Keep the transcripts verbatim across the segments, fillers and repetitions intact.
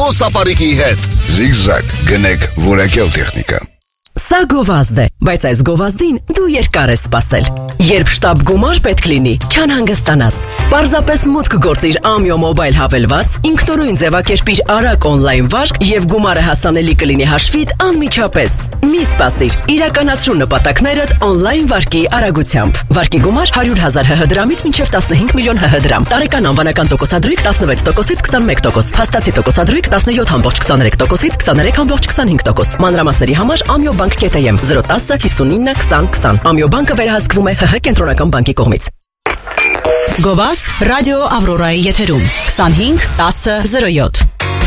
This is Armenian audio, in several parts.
քո սապարիկի հետ։ Zigzag գնեք որակյալ տեխնիկա։ Սա գովազդ է, բայց այս գովազդին դու երկար ես սպասել։ Երբ շտապ գումար պետք լինի, չանհանգստանաս։ Պարզապես մուտք գործիր Amio Mobile հավելված, ինքնուրույն ձևակերպիր արագ օնլայն վարկ եւ գումարը հասանելի կլինի հաշվիդ անմիջապես։ Մի սպասիր, իրականացրու նպատակներդ օնլայն վարկի արագությամբ։ Վարկի գումար հարյուր հազար հ հ դրամից մինչև տասնհինգ միլիոն հ հ դրամ։ Տարեկան անվանական տոկոսադրույք տասնվեց տոկոսից քսանմեկ տոկոս։ Փաստացի տոկոսադրույք տասնյոթ կόμμα քսաներեք տոկոսից քսաներեք կόμμα քսանհինգ տոկոս։ Մանրամասների համար Amio Bank կետեմ զրո տասը հիսունինը քսան քսան։ Amio Bank-ը վերահսկվում է ՀՀ կենտրոնական բանկի կողմից։ Գովազդ ռադիո Ավրորայի եթերում քսանհինգ տասը զրո յոթ։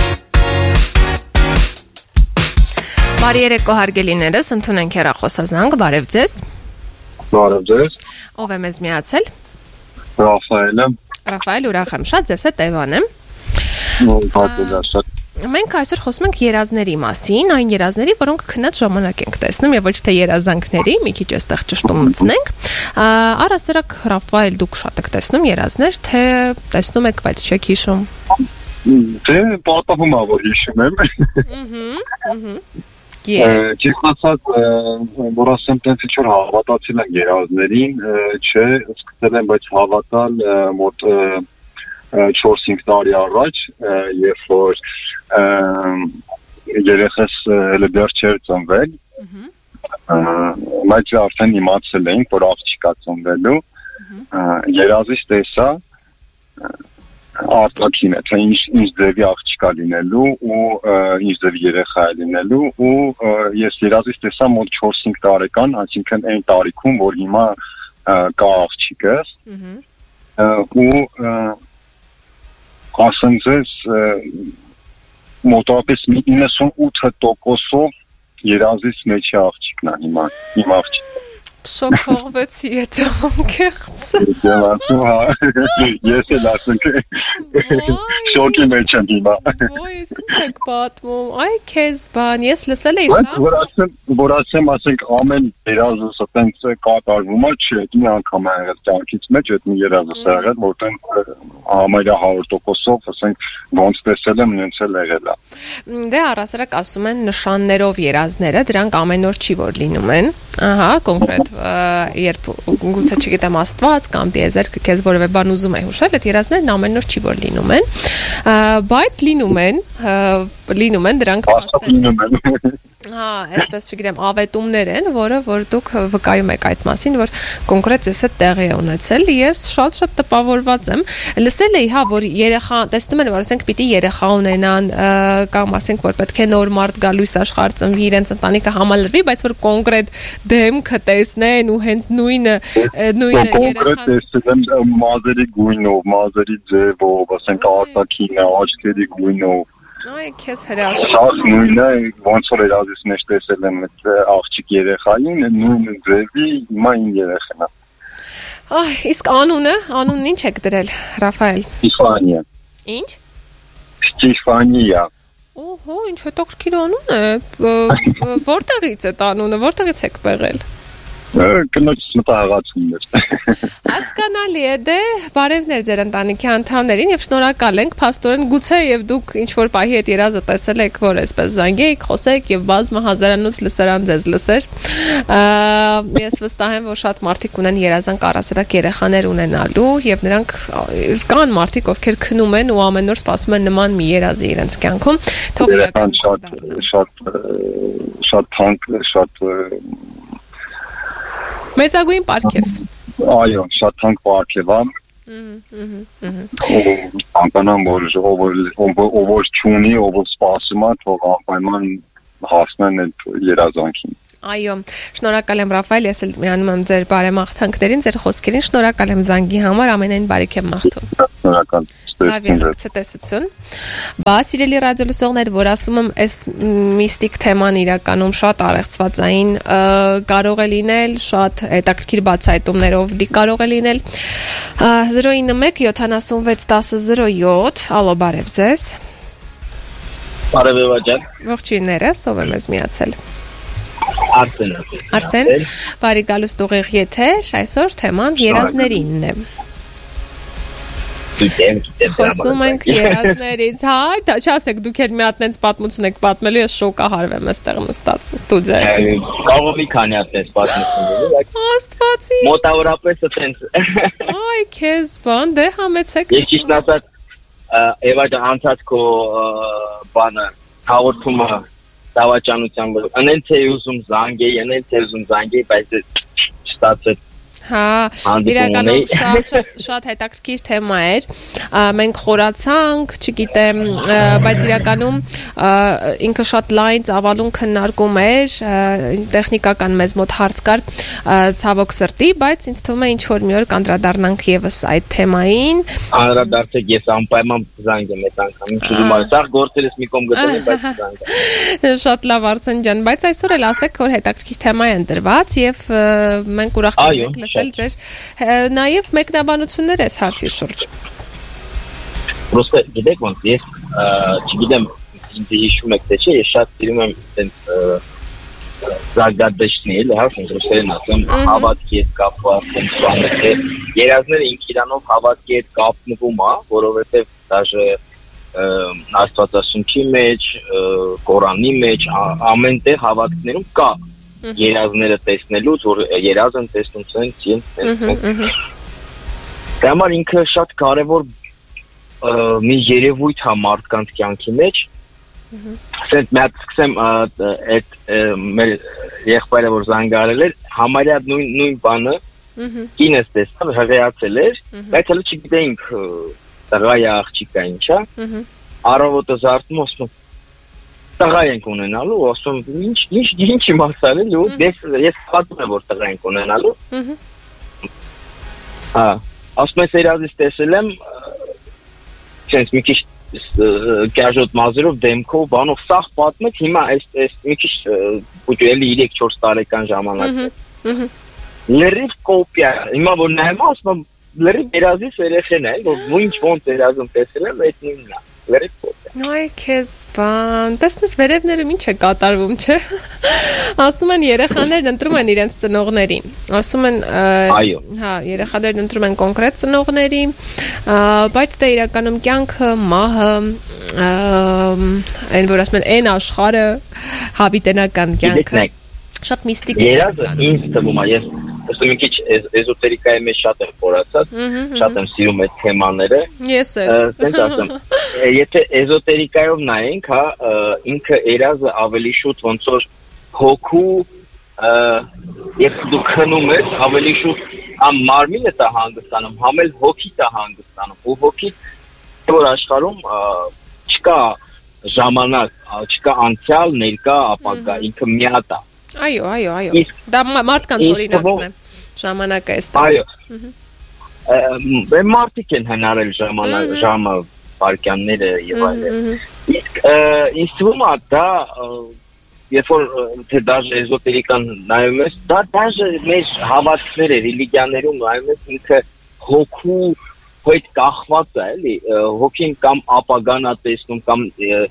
Բարի երեկո հարգելիներս, ընդունենք հեռախոսազանգ, բարև ձեզ։ Բարև ձեզ։ Ով է մեզ միացել։ Ռաֆայելը։ Ռաֆայել, ուրախ եմ շատ, ձեզ հետ Էվան եմ։ Բարև։ Մենք այսօր խոսում ենք երազների մասին, այն երազների, որոնք քնած ժամանակ ենք տեսնում եւ ոչ թե երազանքների, մի քիչ այստեղ ճշտում մտցնենք։ Առասարակ Ռաֆայել, դուք շատ եք տեսնում երազներ, թե տեսնում եք, բայց չեք հիշում։ Դե պատահում է, որ հիշում եմ։ Ահա, ահա։ Ճիշտ ասած, որ ասեմ, տենց ինչ-որ հավատացել եմ երազներին, չէ, սկսել եմ, բայց հավատալ մոտ չորս-հինգ տարի առաջ, երբ որ երեխես հələ դեռ չէր ծնվել, բայց արդեն իմացել էինք, որ աղջիկ է ծնվելու, երազից տեսա արտաքինը, թե ինչ ձևի աղջիկ է լինելու ու ինչ ձևի երեխա է լինելու ու ես երազից տեսա մոտ չորս-հինգ տարեկան, այսինքն այն տարիքում, որ հիմա կա աղջիկս ու ասեմ ձեզ մոտավորապես իննսունութ տոկոսով երազից մեջ է աղջիկն է հիմա, իմ աղջիկ։ Շոկողվեցի եթե անկեղծ։ Ես էլ ասենք շոկի մեջ եմ հիմա։ Ոյ, ինչ եք պատմում, այ քեզ բան, ես լսել էի շատ։ Որ ասեմ, որ ասեմ, ասենք ամեն երազս այտենց կատարվում է, չէ, մի անգամ է եղել կյանքից մեջ, այդ մի երազս է եղել, որտեղ համարյա հարյուր տոկոսով, ասենք, ոնց տեսել եմ, նույնց էլ եղել է։ Դե առասարակ ասում են նշաններով երազները, դրանք ամեն օր չի որ լինում են։ Ահա, կոնկրետ երբ գուցե չգիտեմ Աստված կամ դիեզերքը քեզ որևէ բան ուզում է հուշել, այդ երազներն ամեն օր չի որ լինում են, բայց լինում են, լինում են դրանք փաստեր։ Հա, այսպես չգիտեմ, ավետումներ են, որը որ դուք վկայում եք այդ մասին, որ կոնկրետ ես այդ տեղի է ունեցել։ Ես շատ-շատ տպավորված եմ։ Լսել էի, հա, որ երեխա, տեսնում են, որ ասենք պիտի երեխա ունենան, կամ ասենք որ պետք է նոր մարդ գա լույս աշխարհ ծնվի, իրենց ընտանիքը համալրվի, բայց որ կոնկրետ դեմքը տեսնեն ու հենց նույնը նույնը երեխան տեսնեն մազերի գույնով, մազերի ձևով, ասենք արտաքինը, աչքերի գույնով։ Այ քեզ հրաշք։ Շատ նույնը, ոնց որ երազից մեջ տեսել եմ այդ աղջիկ երեխային, նույն ձևի հիմա իմ երեխան է։ Այ, իսկ անունը, անունն ինչ եք դրել, Ռաֆայել։ Ստիֆանիա։ Ինչ։ Ստիֆանիա։ Օհո, ինչ հետաքրքիր անուն է։ Որտեղից է անունը, որտեղից եք բերել։ Կնոջս մտահղացումն էր։ Հասկանալի է, դե բարևներ ձեր ընտանիքի անդամներին եւ շնորհակալ ենք, փաստորեն գուցե եւ դուք ինչ որ պահի այդ երազը տեսել եք, որ այսպես զանգեիք, խոսեք եւ բազմը հազարանոց լսարան ձեզ լսեր։ Ես վստահ եմ, որ շատ մարդիկ ունեն երազանք առասարակ երեխաներ ունենալու եւ նրանք կան մարդիկ, ովքեր քնում են ու ամեն օր սպասում են նման մի երազի իրենց կյանքում։ Թող իրական շատ շատ շատ թանկ, շատ մեծագույն պարգև։ Այո, շատ թանկ պարգև է։ Անպայման որ ով որ չունի, ով որ սպասում է, թող անպայման հասնեն այդ երազանքին։ Այո, շնորհակալ եմ Ռաֆայել, ես էլ միանում եմ ձեր բարեմաղթանքներին, ձեր խոսքերին, շնորհակալ եմ զանգի համար, ամենայն բարիք եմ մաղթում։ Շնորհակալ։ Ցտեսություն։ Բա սիրելի ռադիոլսողներ, որ ասում եմ, այս միստիկ թեման իրականում շատ արեղծվածային կարող է լինել, շատ հետաքրքիր բացահայտումներով լի կարող է լինել։ զրո ինը մեկ յոթանասունվեց տասը զրո յոթ, ալո, բարև ձեզ։ Բարև Էվա ջան։ Ողջույններս, ով է մեզ միացել։ Արսեն։ Արսեն, բարի գալուստ ուղիղ եթեր, այսօր թեման երազներինն է։ Գիտեմ, գիտեմ։ Խոսում ենք երազներից, հա, դա չասեք դուք էլ մի հատ նենց պատմություն եք պատմելու, ես շոկահարվեմ այստեղ նստած ստուդիայում։ Կարող մի քանի հատ էս պատմություն։ Աստվածի։ Մոտավորապես այդպես։ Այ քեզ բան, դե համեցեք։ Ես ճիշտ ասած Եվա ջան անցած քո բանը հաղորդումը դավաճանության վրա։ Անենց է ուզում զանգե, անենց է ուզում զանգե, բայց չստացեց։ Հա, իրականում շատ շատ հետաքրքիր թեմա էր։ Մենք խորացանք, չգիտեմ, բայց իրականում ինքը շատ լայն ծավալուն քննարկում էր, տեխնիկական մեզ մոտ հարց կար ցավոք սրտի, բայց ինձ թվում է ինչ որ մի օր կանդրադառնանք եւս այդ թեմային։ Անդրադարձեք, ես անպայման զանգեմ այդ անգամ։ Ինչ ուզում եմ, սա գործերս մի կողմ գտնեմ, բայց զանգեմ։ Շատ լավ Արսեն ջան, բայց այսօր էլ ասեք, որ հետաքրքիր թեմա է ընտրված եւ մենք ուրախ ենք լսել ձեր նաեւ մեկնաբանություններ այս հարցի շուրջ։ Պրոստը գիտեք ոնց ես չգիտեմ ինձ հիշում եք թե չէ, ես շատ սիրում եմ այդպես զարգադաշտնել, հա, ռուսերեն ասեմ, հավատքի հետ կապված բաներ, երազները ինք իրանով հավատքի հետ կապնվում է, որովհետեւ դաժե Աստվածաշնչի մեջ, Կորանի մեջ ամենտեղ հավատքներում կա երազները տեսնելուց, որ երազը տեսնում ցենք ցենք։ Դա համար ինքը շատ կարևոր մի երևույթ է մարդկանց կյանքի մեջ։ Ասենք մի հատ սկսեմ այդ մեր եղբայրը որ զանգարել էր, համարյա նույն նույն բանը կինս տեսավ, հղիացել էր, բայց հələ չգիտեինք տղա է աղջիկա ինչա։ Առավոտը զարթնում ասում տղա ենք ունենալու, ասում ինչ ինչ ինչ իմացալ էլ ու ես պատմում եմ որ տղա ենք ունենալու։ Հա, ասում եմ երազից տեսել եմ, չենց մի քիչ կաժոտ մազերով դեմքով բանով սաղ պատմեց, հիմա այս այս մի քիչ ուղղակի էլի երեք-չորս տարեկան ժամանակ է։ Լրիվ կոպիա, հիմա որ նայում ասում եմ լրիվ երազից երեխեն է, որ ինչ ոնց երազում տեսել եմ, այդ նույնն է։ Լրիվ կոպիա։ Այ քեզ բան, տեսնես վերևներում ինչ է կատարվում, չէ։ Ասում են երեխաներն ընտրում են իրենց ծնողներին։ Ասում են, հա, երեխաներն ընտրում են կոնկրետ ծնողների, բայց դա իրականում կյանքը, մահը, այն որ ասում են այն աշխարհը, հավիտենական կյանքը, շատ միստիկ է։ Երազը ինձ թվում է, ես Ըստ մի քիչ էզոտերիկայի մեջ շատ եմ խորացած, շատ եմ սիրում այդ թեմաները։ Ես էլ։ Տենց ասեմ, եթե էզոտերիկայով նայենք, հա, ինքը երազը ավելի շուտ ոնց որ հոգու, երբ դու քնում ես, ավելի շուտ ամ մարմինը տա հանգստանում, համ էլ հոգի տա հանգստանում, ու հոգի որ աշխարհում չկա ժամանակ, չկա անցյալ, ներկա, ապագա, ինքը միատ է։ Այո, այո, այո։ Դա մարդկանց օրինակն է։ Ժամանակը է ստանում։ Այո։ Մարդիկ են հնարել ժամանակ, ժամը, վայրկյանները եւ այլն։ Իսկ ինձ թվում է դա երբ որ թե դաժե էզոտերիկան նայում ես, դա դաժե մեր հավատքները, ռելիգիաներում նայում ես, ինքը հոգու հետ կախված է, էլի, հոգին կամ ապագան է տեսնում, կամ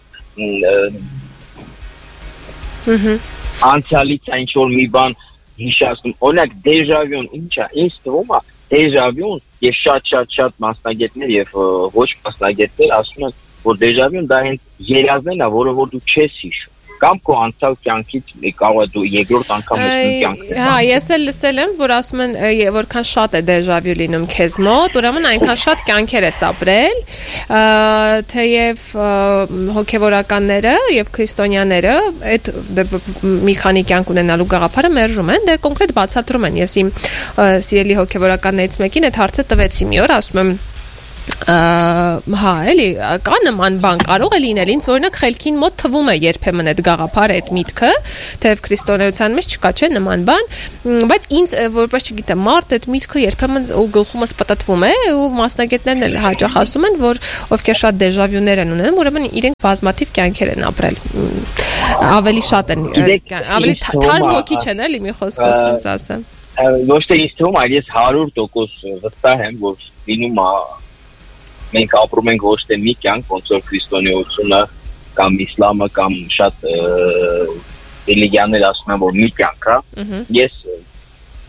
անցյալից ինչ որ մի բան հիշացնում, օրինակ դեժավյուն, ինչա, ինձ թվում է դեժավյուն եւ շատ-շատ-շատ մասնագետներ եւ ոչ մասնագետներ ասում են, որ դեժավյուն դա հենց երազներն է, որը որ դու չես հիշում, կամ քո անցյալ կյանքից կարող է դու երկրորդ անգամ ես կյանքն։ Հա, ես էլ լսել եմ, որ ասում են, որքան շատ է դեժավյու լինում քեզ մոտ, ուրեմն այնքան շատ կյանքեր ես ապրել, թեև հոգևորականները եւ քրիստոնյաները այդ մի քանի կյանք ունենալու գաղափարը մերժում են, դե կոնկրետ բացատրում են։ Ես իմ սիրելի հոգևորականներից մեկին այդ հարցը տվեցի մի օր, ասում եմ հա, էլի, կա նման բան, կարող է լինել, ինձ օրինակ խելքին մոտ թվում է երբեմն այդ գաղափարը, այդ միտքը, թեև քրիստոնեության մեջ չկա չէ նման բան, բայց ինձ որպես չգիտեմ, մարդ այդ միտքը երբեմն ու գլխումս պտտվում է ու մասնագետներն էլ հաճախ ասում են, որ ովքեր շատ դեժավյուներ են ունենում, ուրեմն իրենք բազմաթիվ կյանքեր են ապրել, ավելի շատ են, ավելի թարմ հոգի չեն, էլի մի խոսքով ասած ասեմ։ Ոչ թե ինձ թվում, այլ ես հարյուր տոկոս վստահ եմ, որ լինում է մենք ապրում ենք ոչ թե մի կյանք, ոնց որ քրիստոնեությունը կամ իսլամը կամ շատ ռելիգիաներ ասում են, որ մի կյանք է։ Ես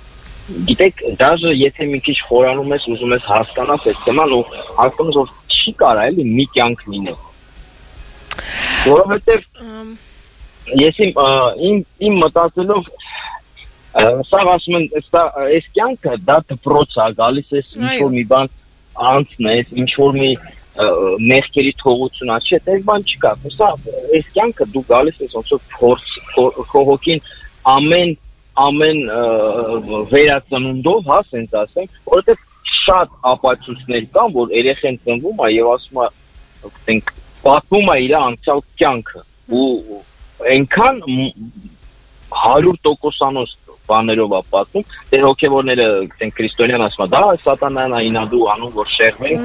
Գիտեք, դաժե եթե մի քիչ խորանում ես, ուզում ես հասկանալ այս թեման ու հասկանում որ չի կարա էլի մի կյանք լինել։ Որովհետև ես իմ իմ իմ մտածելով սա ասում են, այս կյանքը դա դպրոց է, գալիս է ինչ-որ մի բան անցնես, ինչ-որ մի մեղքերի թողություն է, չէ, այս բան չկա։ Սա այս կյանքը դու գալիս ես ոնց որ փորձ, քո հոգին ամեն ամեն վերածնունդով, հա, ասենք ասենք, որովհետև շատ ապացույցներ կան, որ երեխան ծնվում է եւ ասում է, ասենք, պատմում է իր անցյալ կյանքը ու այնքան հարյուր տոկոսանոց բաներով է պատմում, դե հոգևորները, ասենք, քրիստոնյան ասում են, դա սատանան է ինադու անում, որ շեղվի։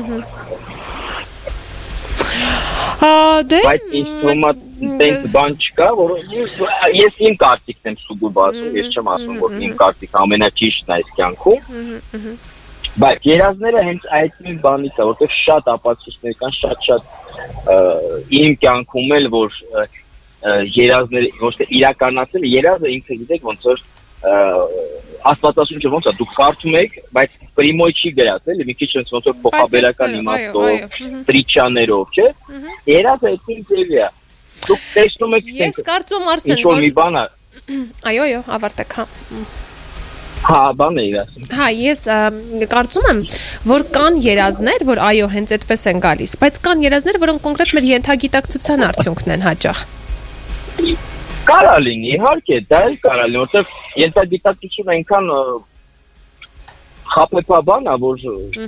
Դե բայց ինձ դենք բան չկա, որ ես իմ կարծիքն եմ սուգու բացում, ես չեմ ասում, որ իմ կարծիքը ամենաճիշտն է այս կյանքում։ Բայց երազները հենց այդ մի բանից է, որտեղ շատ ապացույցներ կան, շատ-շատ իմ կյանքում էլ, որ երազները ոչ թե իրականացել, երազը ինքը գիտեք ոնց որ աստվածաշունչը ոնց է, դուք կարդում եք, բայց պրիմոյ չի գրած, էլի մի քիչ ոնց որ փոխաբերական իմաստով, տրիչաներով, չէ՞։ Երազը այդ ինձ է։ Դուք տեսնում եք, ես կարծում Արսեն, ինչ-որ մի բան է։ Այո, այո, ավարտեք, հա։ Հա, բան է իրացում։ Հա, ես կարծում եմ, որ կան երազներ, որ այո, հենց այդպես են գալիս, բայց կան երազներ, որոնք կոնկրետ մեր ենթագիտակցության արդյունքն են հաճախ։ Կարա լինի, իհարկե, դա էլ կարա լինի, որտեղ ենթագիտակցությունը այնքան խաբեբաբան է, որ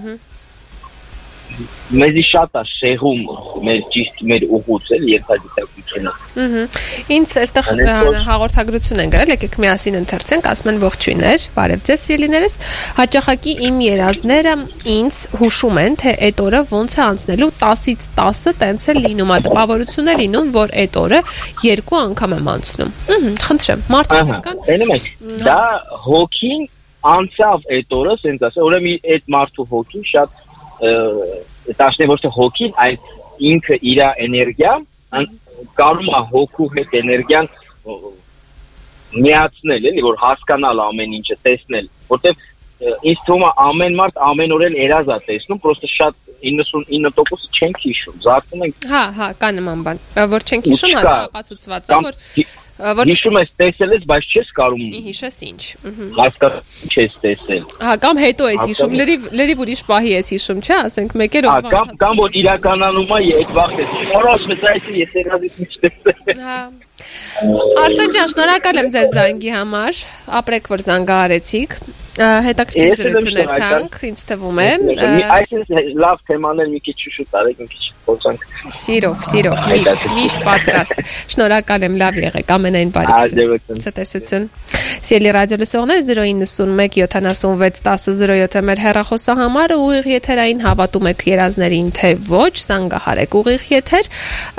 մեզի շատ է շեղում մեր ճիշտ մեր ուղուց էլ ենթագիտակցությունը։ Ինձ այստեղ հաղորդագրություն են գրել, եկեք միասին ընթերցենք, ասում են ողջույններ, բարև ձեզ սիրելիներս, հաճախակի իմ երազները ինձ հուշում են, թե այդ օրը ոնց է անցնելու տասից տասը տենց է լինում, տպավորություն է լինում, որ այդ օրը երկու անգամ եմ անցնում։ Խնդրեմ, մարդիկ կան։ Տենում եք, դա հոգին անցավ այդ օրը, ասենց ասել, ուրեմն այդ մարդու հոգին շատ տաշնե ոչ թե հոգին, այլ ինքը իր էներգիան կարում է հոգու հետ էներգիան միացնել, էլի, որ հասկանալ ամեն ինչը, տեսնել, որտեղ ինձ թվում է ամեն մարդ ամեն օր էլ երազ է տեսնում, պրոստը շատ իննսունինը տոկոս չենք հիշում, զարթնում ենք։ Հա, հա, կա նման բան, որ չենք հիշում, հա, ապացուցված է, որ հիշում ես տեսել ես, բայց չես կարում հիշես ինչ։ Հասկանալ չես տեսել։ Հա, կամ հետո ես հիշում, լրիվ ուրիշ պահի ես հիշում, չէ՞, ասենք մեկ էր որ կամ կամ որ իրականանում է այդ վաղտես։ Որոշ մեծայցի ես երազից ինչ տեսել։ Հա։ Արսեն ջան, շնորհակալ եմ ձեզ զանգի համար, ապրեք որ զանգահարեցիք, հետաքրքիր զրույց ունեցանք, ինձ թվում է։ Այսինքն լավ թեմաներ մի քիչ շուտ արեք, մի քիչ փոխանք։ Սիրով, սիրով, միշտ, միշտ պատրաստ։ Շնորհակալ եմ, լավ եղեք, ամենայն բարիք ձեզ։ Ցտեսություն։ Սիրելի ռադիո լսողներ, zero nine one one seven seven one zero zero seven մեր հեռախոսահամարը ուղիղ եթերային, հավատում եք երազներին, թե ոչ, զանգահարեք ուղիղ եթեր։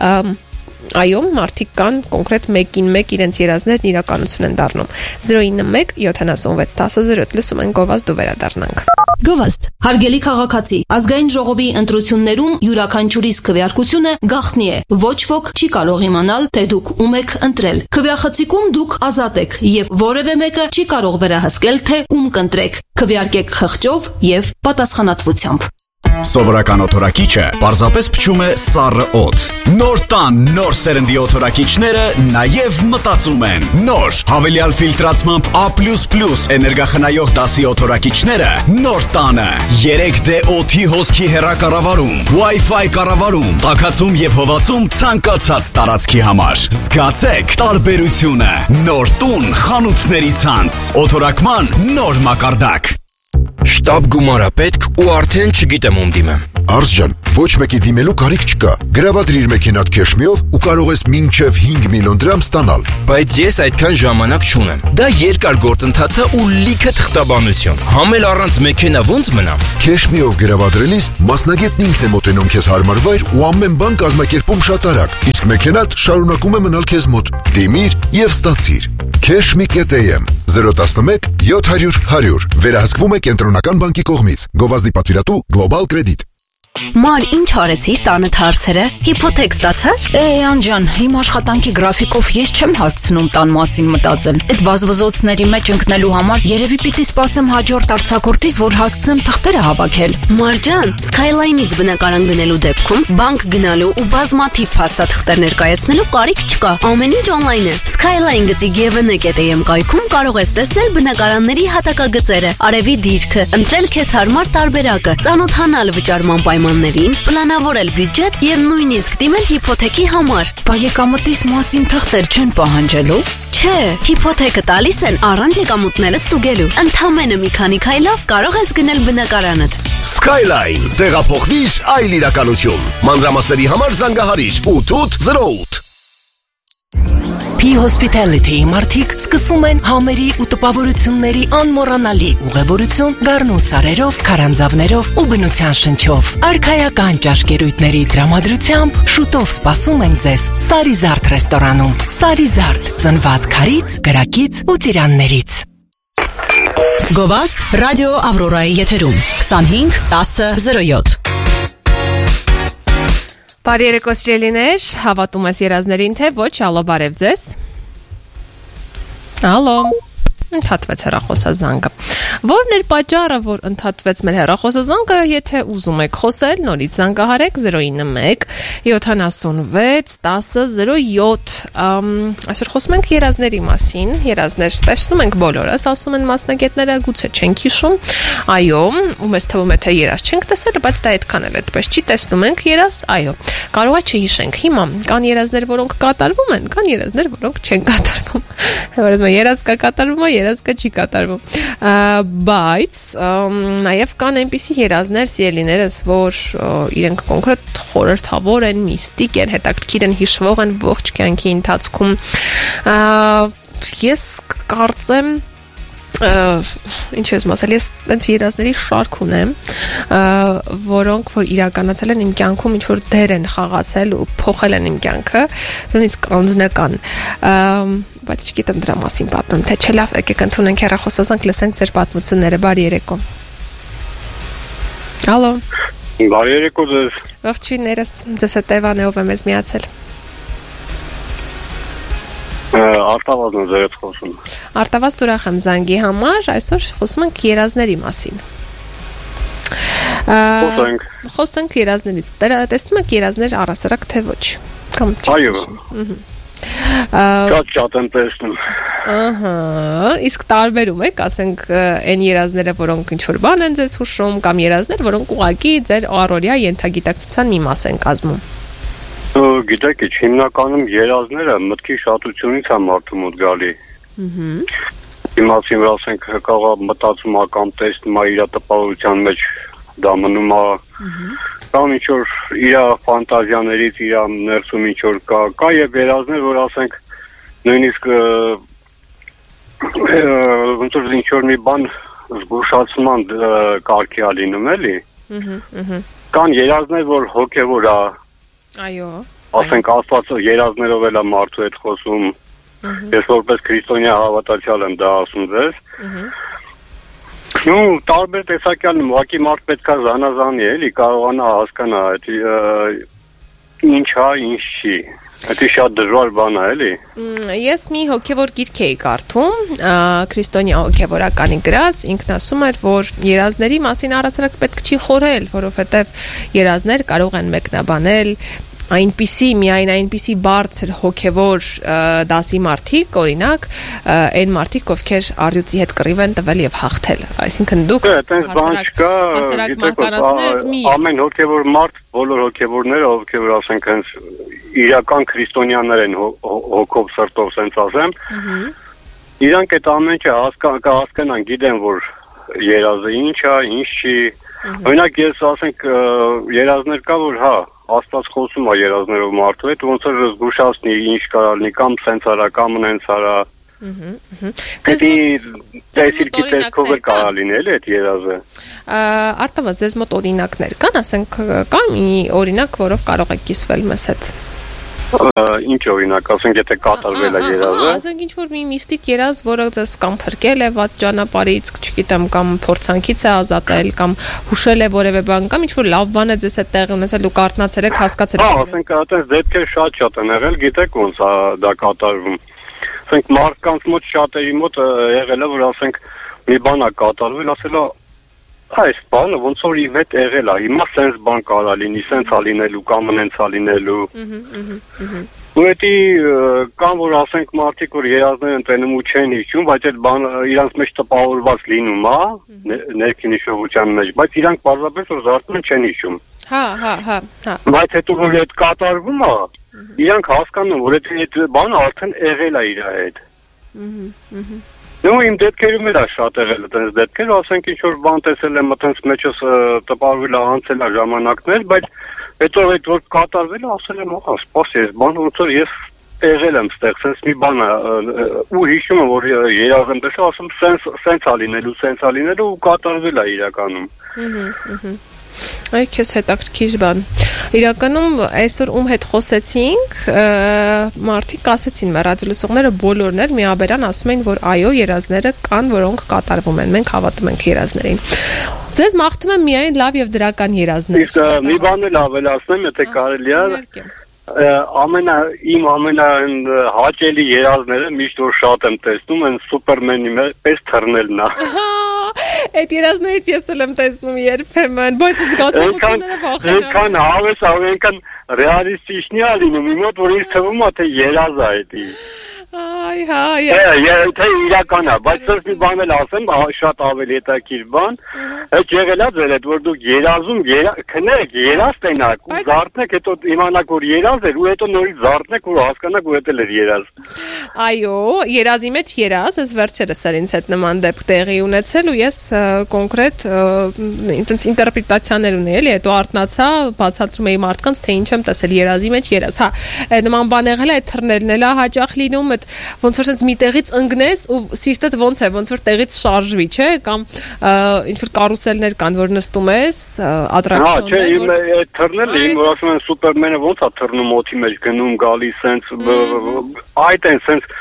Այո, մարդիկ կան կոնկրետ մեկին մեկ իրենց երազներն իրականություն են դառնում։ zero nine one seven seven one zero zero լսում են Գովազդ ու վերադառնանք։ Գովազդ, հարգելի քաղաքացի, ազգային ժողովի ընտրություններում յուրաքանչյուրիս քվեարկությունը գաղտնի է։ Ոչ ոք չի կարող իմանալ, թե դուք ում եք ընտրել։ Քվեախցիկում դուք ազատ եք եւ որևէ մեկը չի կարող վերահսկել, թե ում կընտրեք։ Քվեարկեք խղճով եւ պատասխանատվությամբ։ Սովորական օթորակիչը պարզապես փչում է սառը օդ։ Նոր տան, նոր սերնդի օթորակիչները նաև մտածում են։ Նոր հավելյալ ֆիլտրացմամբ A plus plus էներգախնայող դասի օթորակիչները նոր տանը երեք D օդի հոսքի հեռակառավարում, Wi-Fi կառավարում, տաքացում եւ հովացում ցանկացած տարածքի համար։ Զգացեք տարբերությունը։ Նոր տուն խանութների ցանց։ Օթորակման նոր մակարդակ։ Շտաբ գումարա պետք ու արդեն չգիտեմ ում դիմեմ։ Արս ջան, ոչ մեկի դիմելու կարիք չկա։ Գրավադրիր մեքենատ քեշմիով ու կարող ես մինչև հինգ միլիոն դրամ ստանալ։ Բայց ես այդքան ժամանակ չունեմ։ Դա երկար գործընթաց է ու լիքը թղթաբանություն։ Համել առանց մեքենա ոնց մնամ։ Քեշմիով գրավադրելիս մասնագետն ինքն է մոտենում քեզ հարմար վայր ու ամեն բան կազմակերպում շատ արագ։ Իսկ մեքենատ շարունակում է մնալ քեզ մոտ։ Դիմիր եւ ստացիր։ Քեշմի կետ am zero one one seven hundred one hundred վերահսկվում է Կենտրոնական բանկի կողմից։ Գովազդի պատվիրատու Global Credit։ Ման, ինչ արեցիր տանդ հարցերը, հիփոթեք ստացար։ Է, անջան, իմ աշխատանքի գրաֆիկով ես չեմ հասցնում տան մասին մտածել։ Այդ վազվզոցների մեջ ընկնելու համար երևի պիտի սպասեմ հաջորդ արձակուրդից, որ հասցնեմ թղթերը հավաքել։ Մարջան, Skyline-ից բնակարան գնելու դեպքում բանկ գնալու ու բազմաթիվ փաստաթղթեր ներկայացնելու կարիք չկա։ Ամեն ինչ on-line է։ Skyline գծի ջի վի են կետ էյ էմ կայքում կարող ես տեսնել բնակարանների հատակագծերը, արևի դիրքը, ընտրել քեզ հարմար տարբերակը, ծանոթանալ վճարման պայմաններին, պլանավորել բյուջետ եւ նույնիսկ դիմել հիփոթեքի համար։ Բա եկամտիս մասին թղթեր չեն պահանջելու։ Չէ, հիփոթեկը տալիս են առանց եկամուտները ստուգելու։ Ընդամենը մի քանի քայլով կարող ես գնել բնակարանդ։ Skyline, տեղափոխվիր այլ իրականություն։ Մանրամասների համար զանգահարիր ութ ութ զրո ութ։ P-Hospitality-ի մարդիկ սկսում են համերի ու տպավորությունների անմոռանալի ուղևորություն գառնու սարերով, քարանձավներով ու բնության շնչով։ Արքայական ճաշկերույթների տրամադրությամբ շուտով սպասում են ձեզ Սարիզարդ ռեստորանում։ Սարիզարդ, ծնված քարից, գրակից ու ծիրաններից։ Գովազդ ռադիո Ավրորայի եթերում քսանհինգ տասը զրո յոթ։ Բարի երեկո սիրելիներ, հավատում ես երազներին, թե ոչ, ալո, բարև ձեզ։ Ալո, ընդհատվեց հեռախոսազանգը։ Որն էր պատճառը, որ ընդհատվեց մեր հեռախոսազանգը, եթե ուզում եք խոսել, նորից զանգահարեք զրո ինը մեկ յոթանասունվեց տասը զրո յոթ։ Այսօր խոսում ենք երազների մասին, երազներ տեսնում ենք բոլորս, ասում են մասնագետները, գուցե չենք հիշում, այո, ու մեզ թվում է, թե երազ չենք տեսել, բայց դա այդքան էլ այդպես չի, տեսնում ենք երազ, այո, կարող է չհիշենք։ Հիմա կան երազներ, որոնք կատարվում են, կան երազներ, որոնք չեն կատարվում։ Որպես երազ կա կատարվում, երազ կա չի կատարվում։ Բայց նաև կան այնպիսի երազներ, սիրելիներս, որ իրենք կոնկրետ խորհրդավոր են, միստիկ են, հետաքրքիր են, հիշվող են ողջ կյանքի ընթացքում։ Ես կարծեմ ինչ ես ասել, ես այնց երազների շարք ունեմ, որոնք որ իրականացել են իմ կյանքում, ինչ որ դեր են խաղացել ու փոխել են իմ կյանքը, նույնիսկ անձնական, բայց չգիտեմ դրա մասին պատմեմ, թե չէ լավ, եկեք ընդունենք հեռախոսազանգ, լսենք ձեր պատմությունները, բարի երեկո։ Ալո։ Բարի երեկո ձեզ։ Ողջույններս, ձեզ հետ Էվան է, ով է մեզ միացել։ Արտավազն է ձերդ խոսում։ Արտավազ ուրախ եմ զանգի համար, այսօր խոսում ենք երազների մասին։ Խոսենք։ Խոսենք երազներից։ Տեսնում եք երազներ առասարակ թե ոչ։ Կամ չի։ Այո։ Շատ-շատ եմ տեսնում։ Ահա, իսկ տարբերում եք, ասենք, այն երազները, որոնք ինչ-որ բան են ձեզ հուշում, կամ երազներ, որոնք ուղղակի ձեր առօրյա ենթագիտակցության մի մաս են կազմում։ Գիտեք, հիմնականում երազները մտքի շատությունից է մարդու մոտ գալի։ Իմացին, որ ասենք կարող մտածում է կամ տեսնում է իր տպավորության մեջ դա մնում է, կամ ինչ որ իր ֆանտազիաներից իր ներսում ինչ որ կա, կա եւ երազներ, որ ասենք նույնիսկ ոնց որ ինչ որ մի բան զգուշացման կարգի է լինում, էլի։ Կան երազներ, որ հոգեվոր է։ Այո։ Ասենք Աստված երազներով էլ է մարդու հետ խոսում։ Ես որպես քրիստոնյա հավատացյալ եմ դա ասում ձեզ։ Նու տարբեր տեսակյալ ուղղակի մարդ պետք է զանազանի, էլի, կարողանա հասկանա ինչ է, ինչ չի։ Դա շատ դժվար բան է, էլի։ Ես մի հոգևոր գիրք էի կարդում, քրիստոնյա հոգևորականի գրած, ինքն ասում էր, որ երազների մասին առասարակ պետք չի խորհել, որովհետև երազներ կարող են մեկնաբանել այնպիսի, միայն այնպիսի բարձր հոգևոր դասի մարդիկ, օրինակ, այն մարդիկ, ովքեր առյուծի հետ կռիվ են տվել եւ հաղթել։ Այսինքն դուք հասարակ մահկանացիները մի ամեն հոգևոր մարդ, բոլոր հոգևորները, ովքեր ասենք հենց իրական քրիստոնյաներ են հոգով սրտով sense ասեմ, իրանք այդ ամեն ինչը հասկանան, գիտեն, որ երազը ինչ է, ինչ չի։ Օրինակ ես ասենք երազներ կա, որ հա Աստված խոսում է երազներով մարդու հետ, ոնց որ զգուշացնի ինչ կարա լինի, կամ սենց արա, կամ նենց արա։ Տեսիլքի տեսքով էլ կարա լինել այդ երազը։ Արտավազ, ձեզ մոտ օրինակներ կան, ասենք կա մի օրինակ, որով կարող եք կիսվել մեզ հետ։ Ինչ օրինակ, ասենք եթե կատարվել է երազը։ Ասենք ինչ որ մի միստիկ երազ, որը ձեզ կամ փրկել է վատ ճանապարհից, չգիտեմ, կամ փորձանքից է ազատել, կամ հուշել է որևէ բան, կամ ինչ որ լավ բան է ձեզ հետ տեղի ունեցել, դուք արթնացել եք, հասկացել եք։ Հա, ասենք այդպես դեպքեր շատ-շատ են եղել, գիտեք ոնց է դա կատարվում։ Ասենք մարդկանց մոտ շատերի մոտ եղել է, որ ասենք մի բան է կատարվել, ասել է այս բանը ոնց որ իմ հետ եղել է, հիմա սենց բան կարա լինի, սենց է լինելու կամ նենց է լինելու։ Ու էդի կամ որ ասենք մարդիկ որ երազներ են տենում ու չեն հիշում, բայց այդ բանը իրանց մեջ տպավորված լինում է, ներքին հիշողության մեջ, բայց իրանք պարզապես որ զարթնում չեն հիշում։ Հա, հա, հա, հա։ Բայց հետո որ այդ կատարվում է, իրանք հասկանում որ այդ բանը արդեն եղել է իր հետ։ Նո իմ դեպքերում էլ է շատ եղել այդպես դեպքեր, ասենք ինչ որ բան տեսել եմ այդպես մեջս տպավորվել է անցել է ժամանակներ, բայց հետո այդ որ կատարվել է, ասել եմ, ահա, սպասի, այս բանը ոնց որ ես եղել եմ ստեղծել մի բան ու հիշում եմ որ երազ եմ տեսել, ասում սենց սենց է լինելու, սենց է լինելու ու կատարվել է իրականում։ Այ քեզ հետաքրքիր բան։ Իրականում այսօր ում հետ խոսեցինք, մարդիկ ասեցին, մեր ռադիոլսողները բոլորն էր միաբերան ասում էին, որ այո, երազները կան, որոնք կատարվում են։ Մենք հավատում ենք երազներին։ Ձեզ մաղթում եմ միայն լավ եւ դրական երազներ։ Իսկ մի բան էլ ավելացնեմ, եթե կարելի է, ամենա իմ ամենա հաճելի երազները միշտ որ շատ եմ տեսնում, են Սուպերմենի պես թռնելն է։ Այդ երազներից ես էլ եմ տեսնում երբեմն, բայց զգացողությունները վախենալու։ Այնքան հավես, այնքան ռեալիստիչնի է լինում, իմ մոտ որ ինձ թվում է թե երազ է էդի։ Այ հա, ես թե իրական է, բայց ես մի բան էլ ասեմ, շատ ավելի հետաքրքիր բան, այդ եղել է ձեր հետ, որ դուք երազում, քնեք, երազ տենաք ու զարթնեք, հետո իմանաք որ երազ էր ու հետո նորից զարթնեք, որ հասկանաք որ դա էր երազ։ Այո, երազի մեջ երազ, ես վերջերս էր ինձ հետ նման դեպք տեղի ունեցել ու ես կոնկրետ ինտենց ինտերպրետացիաներ ունեի, էլի, հետո արթնացա, բացատրում էի մարդկանց, թե ինչ եմ տեսել երազի մեջ երազ։ Հա, նման բան եղել է, այդ թռնելն էլ է հաճախ լինում, ոնց որ sense մի տեղից ընկնես ու սիրտդ ոնց է, ոնց որ տեղից շարժվի, չէ, կամ ինչ որ կարուսելներ կան, որ նստում ես, ատրակցիոններ։ Հա, չէ, իմ այդ թռնելը, իմ որ ասում են Սուպերմենը ոնց է թռնում օդի մեջ գնում, գալիս sense այդ են sense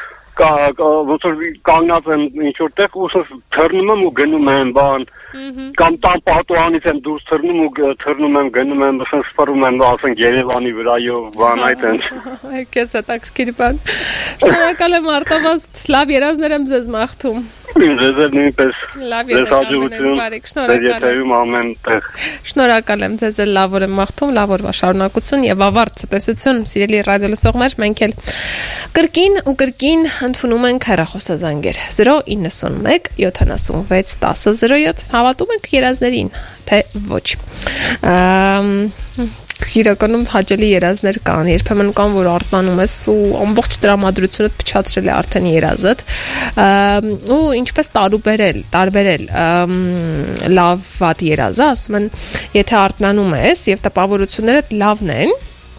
ոնց որ կանգնած եմ ինչ որտեղ ու թռնում եմ ու գնում եմ բան կամ տան պատուհանից եմ դուրս թռնում ու թռնում եմ գնում եմ sense սփռում եմ ասենք Երևանի վրայով բան այդ են։ Այքես հետաքրքիր բան։ Շնորհակալ եմ Արտավազդ, լավ երազներ եմ ձեզ մաղթում։ Ձեզ էլ նույնպես։ Լավ երազներ, շնորհակալ եմ ամեն տեղ։ Շնորհակալ եմ ձեզ էլ լավ օր եմ մաղթում, լավ օրվա շարունակություն եւ ավարտ ցտեսություն, սիրելի ռադիոլսողներ, մենք էլ կրկին ու կրկին ընդունում ենք հեռախոսազանգեր zero nine one seven seven six one zero zero seven հավատում եք երազներին, թե ոչ։ Իրականում հաճելի երազներ կան, երբեմն կան, որ արթնանում ես ու ամբողջ տրամադրությունը փչացրել է արդեն երազդ, ու ինչպես տարուբերել, տարբերել լավ վատ երազը, ասում են, եթե արթնանում ես եւ տպավորություններդ լավն են,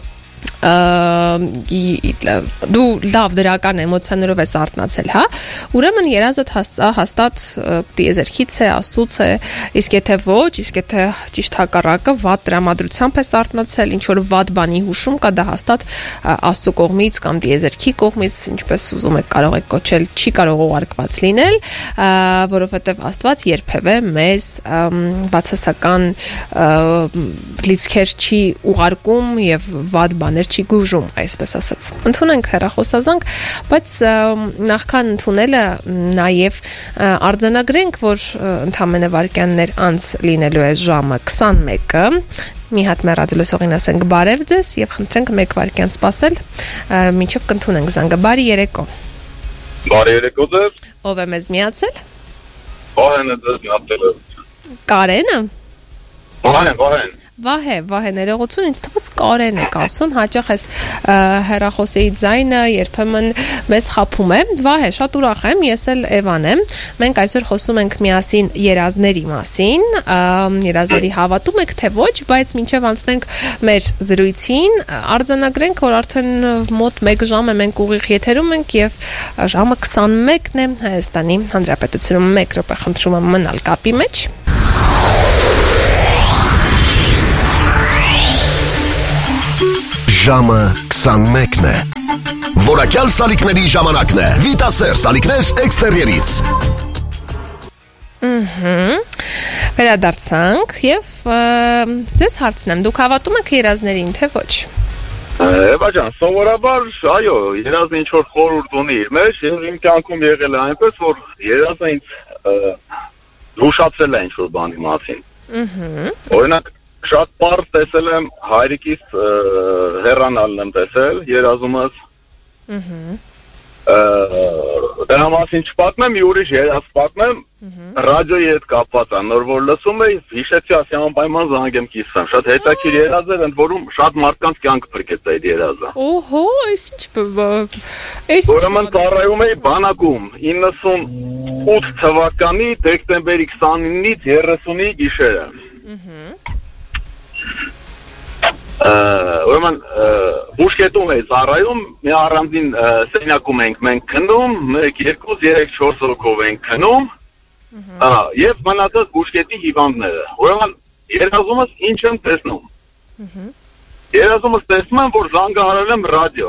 դու լավ դրական էմոցիաներով ես արթնացել, հա, ուրեմն երազդ հաստատ տիեզերքից է, աստծուց է, իսկ եթե ոչ, իսկ եթե ճիշտ հակառակը վատ տրամադրությամբ ես արթնացել, ինչ որ վատ բանի հուշում կա, դա հաստատ աստծու կողմից կամ տիեզերքի կողմից, ինչպես ուզում եք կարող եք կոչել, չի կարող ուղարկված լինել, որովհետև Աստված երբևէ մեզ բացասական լիցքեր չի ուղարկում եւ վատ բաներ չի գուժում, այսպես ասած։ Ընդունենք հեռախոսազանգ, բայց նախքան ընդունելը նաև արձանագրենք, որ ընդամենը վայրկյաններ անց լինելու է ժամը twenty-one-ը։ Մի հատ մեր ռադիոլսողին ասենք բարև ձեզ եւ խնդրենք մեկ վայրկյան սպասել, մինչեւ կընդունենք զանգը։ Բարի երեկո։ Բարի երեկո ձեզ։ Ով է մեզ միացել։ Վահենը ձեզ միացել է։ Կարենը։ Վահեն, Վահեն։ Վահե, Վահե, ներողություն, ինձ թվաց Կարեն եք ասում, հաճախ ես հեռախոսի ձայնը երբեմն մեզ խաբում է։ Վահե, շատ ուրախ եմ, ես էլ Էվան եմ։ Մենք այսօր խոսում ենք միասին երազների մասին, երազների հավատում եք թե ոչ, բայց մինչև անցնենք մեր զրույցին, արձանագրենք, որ արդեն մոտ մեկ ժամ է մենք ուղիղ եթերում ենք եւ ժամը twenty-one-ն է Հայաստանի Հանրապետությունում մեկ րոպե խնդրում եմ մնալ կապի մեջ։ Ժամը քսանմեկն է։ Որակյալ սալիկների ժամանակն է։ Վիտասեր սալիկներ էքստերիերից։ Ահա։ Վերադարձանք եւ ձեզ հարցնեմ, դուք հավատում եք երազներին, թե ոչ։ Եվա ջան, սովորաբար, այո, երազը ինչ որ խորհուրդ ունի իր մեջ, եւ իմ կյանքում եղել է այնպես, որ երազը ինձ զուշացրել է ինչ որ բանի մասին։ Ահա։ Օրինակ, շատ բարձ տեսել եմ հայրիկից հեռանալն եմ տեսել երազումս։ Ահա։ Դրա մասին չպատմեմ, մի ուրիշ երազ պատմեմ, ռադիոյի հետ կապված է, նոր որ լսում էի, հիշեցի ասի անպայման զանգեմ կիսեմ, շատ հետաքրքիր երազ էր, ընդ որում շատ մարդկանց կյանք փրկեց այդ երազը։ Օհո, այս ինչ։ Ուրեմն ծառայում էի բանակում իննսունութ թվականի դեկտեմբերի քսանինից երեսունի գիշերը։ Ուրեմն բուժկետում էի ծառայում, մի առանձին սենյակում ենք մենք քնում, մեկ, երկու, երեք, չորս հոգով ենք քնում, եւ մնացած բուժկետի հիվանդները։ Ուրեմն երազումս ինչ եմ տեսնում։ Երազումս տեսնում եմ, որ զանգահարել եմ ռադիո։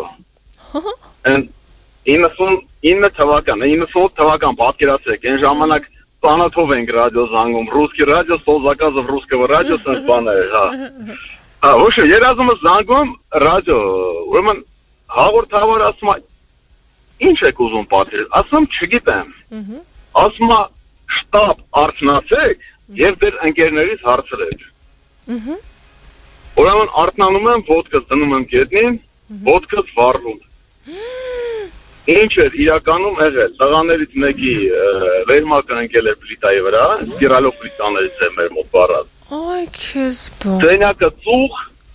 իննսունինը թվական, իննսունութ թվական պատկերացրեք, այն ժամանակ ծանոթով ենք ռադիո զանգում, ռուսկի ռադիո, Ստոզակազով ռուսկого ռադիո, sense բաներ, հա։ Ոչ, երազումս զանգում ռադիո, ուրեմն հաղորդավար ասում է, ինչ եք ուզում պատրել, ասում չգիտեմ, ասում է շտապ արթնացեք և դեր ընկերներից հարցրեք, ուրեմն արթնանում եմ, ոտքս դնում եմ գետնին, ոտքս վառվում, ինչ էր իրականում եղել, տղաներից մեկի վերմակը ընկել է պլիտայի վրա, սպիրալով պլիտաներից է մեր մոտ վառած, Այ քեզ բան։ Սենյակը ծուխ,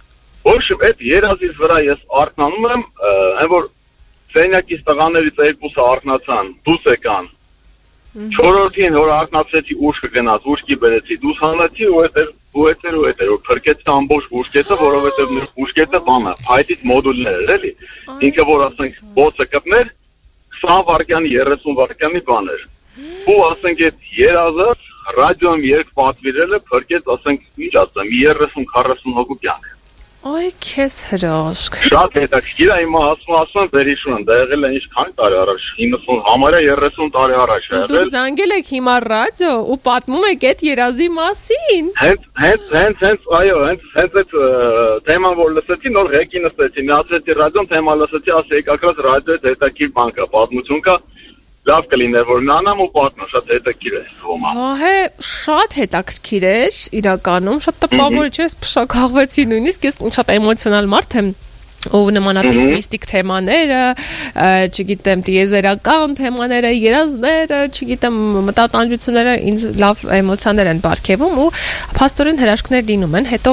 ոչմ այդ երազից վրա ես արթնանում եմ, այն որ սենյակից տղաներից երկուսը արթնացան, դուս եկան։ Չորրորդին որ արթնացրեցի ուշքը գնաց, ուշքի բերեցի, դուս հանեցի ու այդ էր ու այդ էր ու այդ էր, որ փրկեցի ամբողջ ուշկետը, որովհետև մեր ուշկետը բանը, փայտից մոդուլներ էր, էլի։ Ինքը որ ասենք բոցը կպներ, քսան վայրկյանի, երեսուն վայրկյանի բան էր։ Ու ասենք այդ երազը ռադիոյում երկ պատվիրել է, փրկեց, ասենք, ինչ ասեմ, երեսուն քառասուն հոգու կյանք։ Այ քեզ հրաշք։ Շատ հետաքրքիր է, հիմա ասում ասում եմ վերհիշում, դա եղել է ինչ քանի տարի առաջ, իննսուն, համարյա երեսուն տարի առաջ է եղել։ Դուք զանգել եք հիմա ռադիո ու պատմում եք այդ երազի մասին։ Հենց, հենց, հենց, հենց, այո, հենց, հենց այդ թեման որ լսեցի, նոր ղեկի նստեցի, միացրեցի ռադիոն, թեմա լսեցի, ասի եկակրած ռադիոյից հետաքրքիր բան կա, պատմություն կա։ Լավ կլիներ, որ նանամ ու պատմեմ, շատ հետաքրքիր է ոմա։ Վահե, շատ հետաքրքիր էր, իրականում, շատ տպավորիչ էր, ես փշակաղվեցի նույնիսկ, ես շատ էմոցիոնալ մարդ եմ, ու նմանատիպ միստիկ թեմաները, չգիտեմ, տիեզերական թեմաները, երազները, չգիտեմ, մտատանջությունները ինձ լավ էմոցիաներ են պարգևում ու փաստորեն հրաշքներ լինում են։ Հետո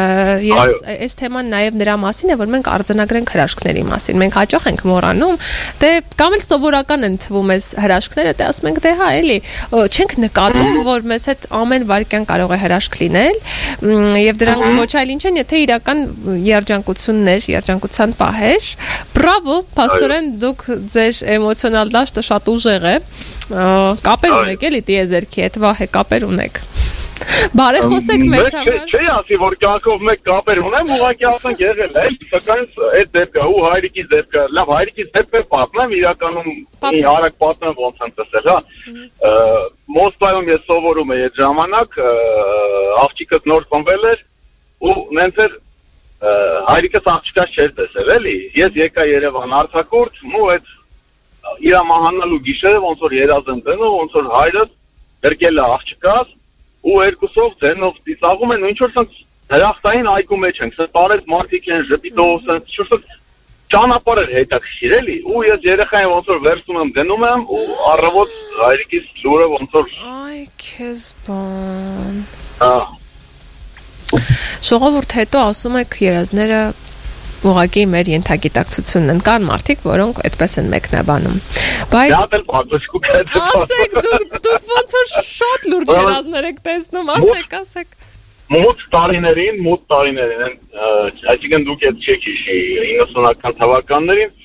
ես այս թեման նաև նրա մասին է, որ մենք արձանագրենք հրաշքների մասին։ Մենք հաճախ ենք մոռանում, դե կամ էլ սովորական են թվում այս հրաշքները, դե ասում ենք, դե հա, էլի, չենք նկատում, որ մեզ հետ ամեն վայրկյան կարող է հրաշք լինել, եւ դրանք ոչ այլ ինչ են, եթե իրական երջանկություններ, երջանկության պահեր։ Բրավո, փաստորեն դուք ձեր էմոցիոնալ դաշտը շատ ուժեղ է։ Կապեր ունեք էլի տիեզերքի հետ, վահե կապեր ունեք։ Բարեխոսեք մեզ համար։ Չի ասի, որ կյանքով մեկ կապեր ունեմ, ուղղակի ասենք եղել է, սակայն այդ դեպքը ու հայրիկից դեպքը, լավ հայրիկից դեպքը պատմեմ, իրականում արագ պատմեմ ոնց եմ տեսել, հա։ Մոսկվայում ես սովորում էի այդ ժամանակ, աղջիկս նոր ծնվել էր ու նենց էր հայրիկս աղջիկս չէր տեսել, էլի։ Ես եկա Երևան արձակուրդ, ու այդ իր մահանալու գիշերը ոնց որ երազ եմ տենում, ոնց որ հայրս գրկել է աղջիկս ու երկուսով ձենով ծիծաղում են ու ինչ որ sense հրախտային այգու մեջ ենք, sense տարեց մարդիկ են ժպիտով, sense ինչ որ ճանապարհ էր հետաքրքիր էլի ու ես երեխային ոնց որ վերցնում եմ դնում եմ ու առավոտ հայրիկից լուրը ոնց որ այ քեզ բան։ Հա։ Ժողովուրդ հետո ասում եք երազները ուղղակի մեր ենթագիտակցությունն են, կան մարդիկ, որոնք այդպես են մեկնաբանում։ Բայց ասեք դուք դուք ոնց որ շատ լուրջ երազներ եք տեսնում, ասեք, ասեք։ Մոտ տարիներին, մոտ տարիներին, այսինքն դուք այդ չեք հիշի իննսունական թվականներին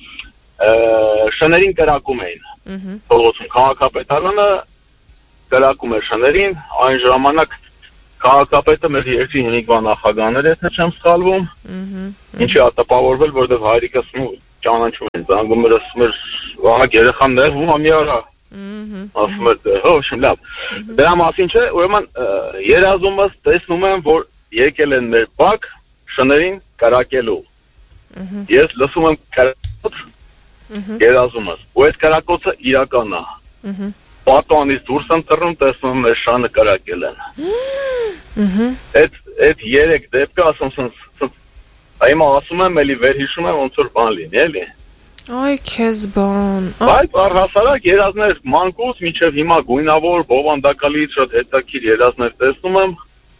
շներին կրակում էին։ Փողոցում քաղաքապետարանը կրակում էր շներին, այն ժամանակ քաղաքապետը մեր երկրի հինգվա նախագահներ է, եթե չեմ սխալվում։ Ինչի է տպավորվել, որտեղ հայրիկս ու ճանաչում են, զանգում էր, ասում էր, ահա երեխան ներվում ամի արա։ Ասում էր, հո, շմ լավ։ Դրա մասին չէ, ուրեմն երազումս տեսնում եմ, որ եկել են մեր բակ շներին կրակելու։ Ես լսում եմ կրակոց երազումս, ու այդ կրակոցը իրական է։ Պատոնից դուրս եմ թռնում, տեսնում եմ մեր շանը կրակել են։ Այդ երեք դեպքը ասում Այմա ասում եմ, էլի վերհիշում եմ, ոնց որ բան լինի, էլի։ Այ քեզ բան։ Բայց առհասարակ երազներ մանկուց մինչև հիմա գույնավոր, բովանդակալից շատ հետաքրքիր երազներ տեսնում եմ։